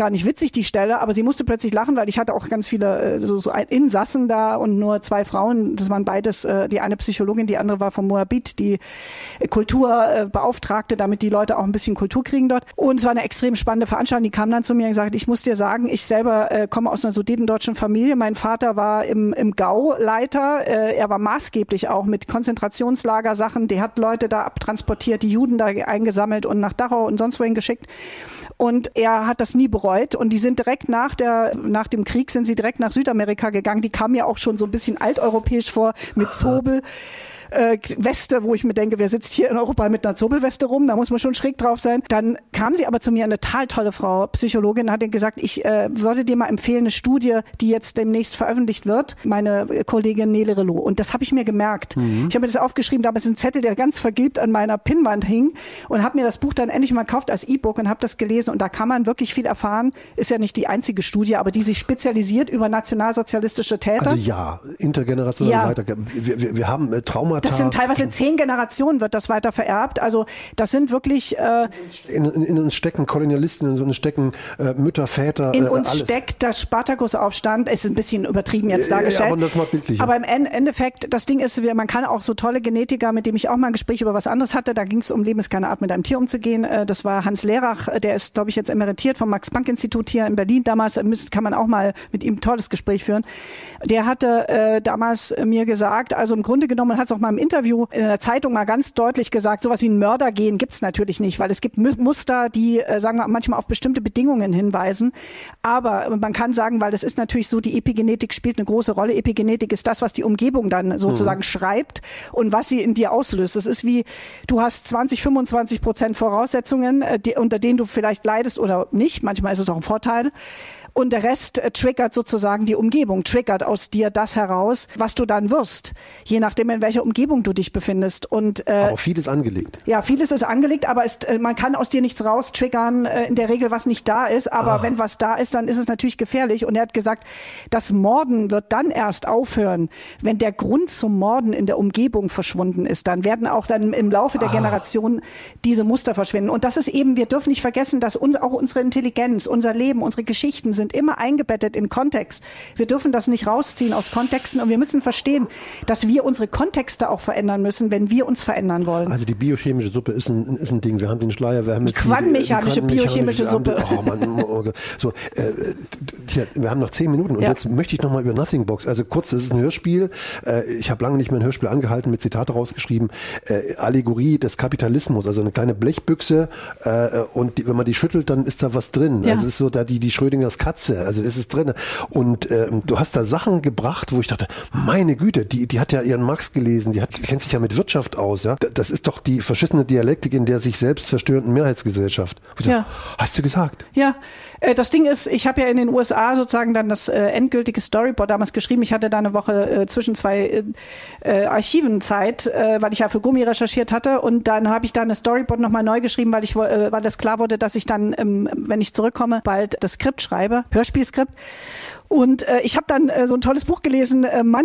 ich die Stelle, aber sie musste plötzlich lachen, weil ich hatte auch ganz viele äh, so, so Insassen da und nur zwei Frauen. Das waren beides, äh, die eine Psychologin, die andere war vom Moabit, die äh, Kulturbeauftragte, äh, damit die Leute auch ein bisschen Kultur kriegen dort. Und es war eine extrem spannende Veranstaltung. Die kam dann zu mir und gesagt, ich muss dir sagen, ich selber äh, komme aus einer sudetendeutschen Familie. Mein Vater war im, im Gau Leiter. Äh, er war maßgeblich auch mit Konzentrationslagersachen. Der hat Leute da abtransportiert, die Juden da eingesammelt und nach Dachau und sonst wohin geschickt. Und er hat das nie bereut. Und die sind direkt nach der, nach dem Krieg sind sie direkt nach Südamerika gegangen. Die kamen ja auch schon so ein bisschen alteuropäisch vor mit Zobel. Äh, Weste, wo ich mir denke, wer sitzt hier in Europa mit einer Zobelweste rum? Da muss man schon schräg drauf sein. Dann kam sie aber zu mir, eine total tolle Frau, Psychologin, hat gesagt, ich äh, würde dir mal empfehlen, eine Studie, die jetzt demnächst veröffentlicht wird, meine Kollegin Nele Relou. Und das habe ich mir gemerkt. Mhm. Ich habe mir das aufgeschrieben, da ist ein Zettel, der ganz vergilbt an meiner Pinnwand hing und habe mir das Buch dann endlich mal gekauft als E-Book und habe das gelesen. Und da kann man wirklich viel erfahren. Ist ja nicht die einzige Studie, aber die sich spezialisiert über nationalsozialistische Täter. Also ja, intergenerationell ja. weiter. Wir, wir, wir haben äh, Traumata. Das sind teilweise zehn Generationen wird das weiter vererbt. Also das sind wirklich... Äh, in, in, in uns stecken Kolonialisten, in uns stecken äh, Mütter, Väter, In äh, uns alles. steckt der Spartakusaufstand. Es ist ein bisschen übertrieben jetzt dargestellt. Ja, aber das mal bildlich. Aber im Endeffekt, das Ding ist, man kann auch so tolle Genetiker, mit dem ich auch mal ein Gespräch über was anderes hatte, da ging es um Leben ist keine Art, mit einem Tier umzugehen. Das war Hans Lehrach, der ist, glaube ich, jetzt emeritiert vom Max-Planck-Institut hier in Berlin. Damals kann man auch mal mit ihm ein tolles Gespräch führen. Der hatte äh, damals mir gesagt, also im Grunde genommen, man hat es auch mal im Interview in der Zeitung mal ganz deutlich gesagt, sowas wie ein Mördergen gibt es natürlich nicht, weil es gibt Muster, die, äh, sagen wir, manchmal auf bestimmte Bedingungen hinweisen. Aber man kann sagen, weil das ist natürlich so, die Epigenetik spielt eine große Rolle. Epigenetik ist das, was die Umgebung dann sozusagen mhm. schreibt und was sie in dir auslöst. Das ist wie, du hast zwanzig, fünfundzwanzig Prozent Voraussetzungen, äh, die, unter denen du vielleicht leidest oder nicht. Manchmal ist es auch ein Vorteil. Und der Rest äh, triggert sozusagen die Umgebung, triggert aus dir das heraus, was du dann wirst, je nachdem, in welcher Umgebung du dich befindest. Und, äh, aber vieles angelegt. Ja, vieles ist angelegt, aber ist, äh, man kann aus dir nichts raus triggern, äh, in der Regel, was nicht da ist. Aber ah. wenn was da ist, dann ist es natürlich gefährlich. Und er hat gesagt, das Morden wird dann erst aufhören, wenn der Grund zum Morden in der Umgebung verschwunden ist. Dann werden auch dann im Laufe der ah. Generation diese Muster verschwinden. Und das ist eben, wir dürfen nicht vergessen, dass uns, auch unsere Intelligenz, unser Leben, unsere Geschichten sind immer eingebettet in Kontext. Wir dürfen das nicht rausziehen aus Kontexten und wir müssen verstehen, dass wir unsere Kontexte auch verändern müssen, wenn wir uns verändern wollen. Also die biochemische Suppe ist ein, ist ein Ding. Wir haben den Schleier, wir haben jetzt die quantenmechanische, die, die biochemische Suppe. Oh Mann, oh, so, äh, hier, wir haben noch zehn Minuten und ja. jetzt möchte ich noch mal über Nothing Box. Also kurz, das ist ein Hörspiel. Äh, ich habe lange nicht mehr ein Hörspiel angehalten, mit Zitate rausgeschrieben. Äh, Allegorie des Kapitalismus, also eine kleine Blechbüchse äh, und die, wenn man die schüttelt, dann ist da was drin. Ja. Also es ist so da die, die Schrödingers Katze. Also das ist drin. Und ähm, du hast da Sachen gebracht, wo ich dachte, meine Güte, die, die hat ja ihren Marx gelesen, die, hat, die kennt sich ja mit Wirtschaft aus. Ja, das ist doch die verschissene Dialektik in der sich selbst zerstörenden Mehrheitsgesellschaft. Ja. Dachte, hast du gesagt? Ja. Das Ding ist, ich habe ja in den U S A sozusagen dann das äh, endgültige Storyboard damals geschrieben. Ich hatte da eine Woche äh, zwischen zwei äh, Archiven Zeit, äh, weil ich ja für Gummi recherchiert hatte. Und dann habe ich da eine Storyboard nochmal neu geschrieben, weil ich äh, weil das klar wurde, dass ich dann, ähm, wenn ich zurückkomme, bald das Skript schreibe, Hörspielskript. Und äh, ich habe dann äh, so ein tolles Buch gelesen, äh,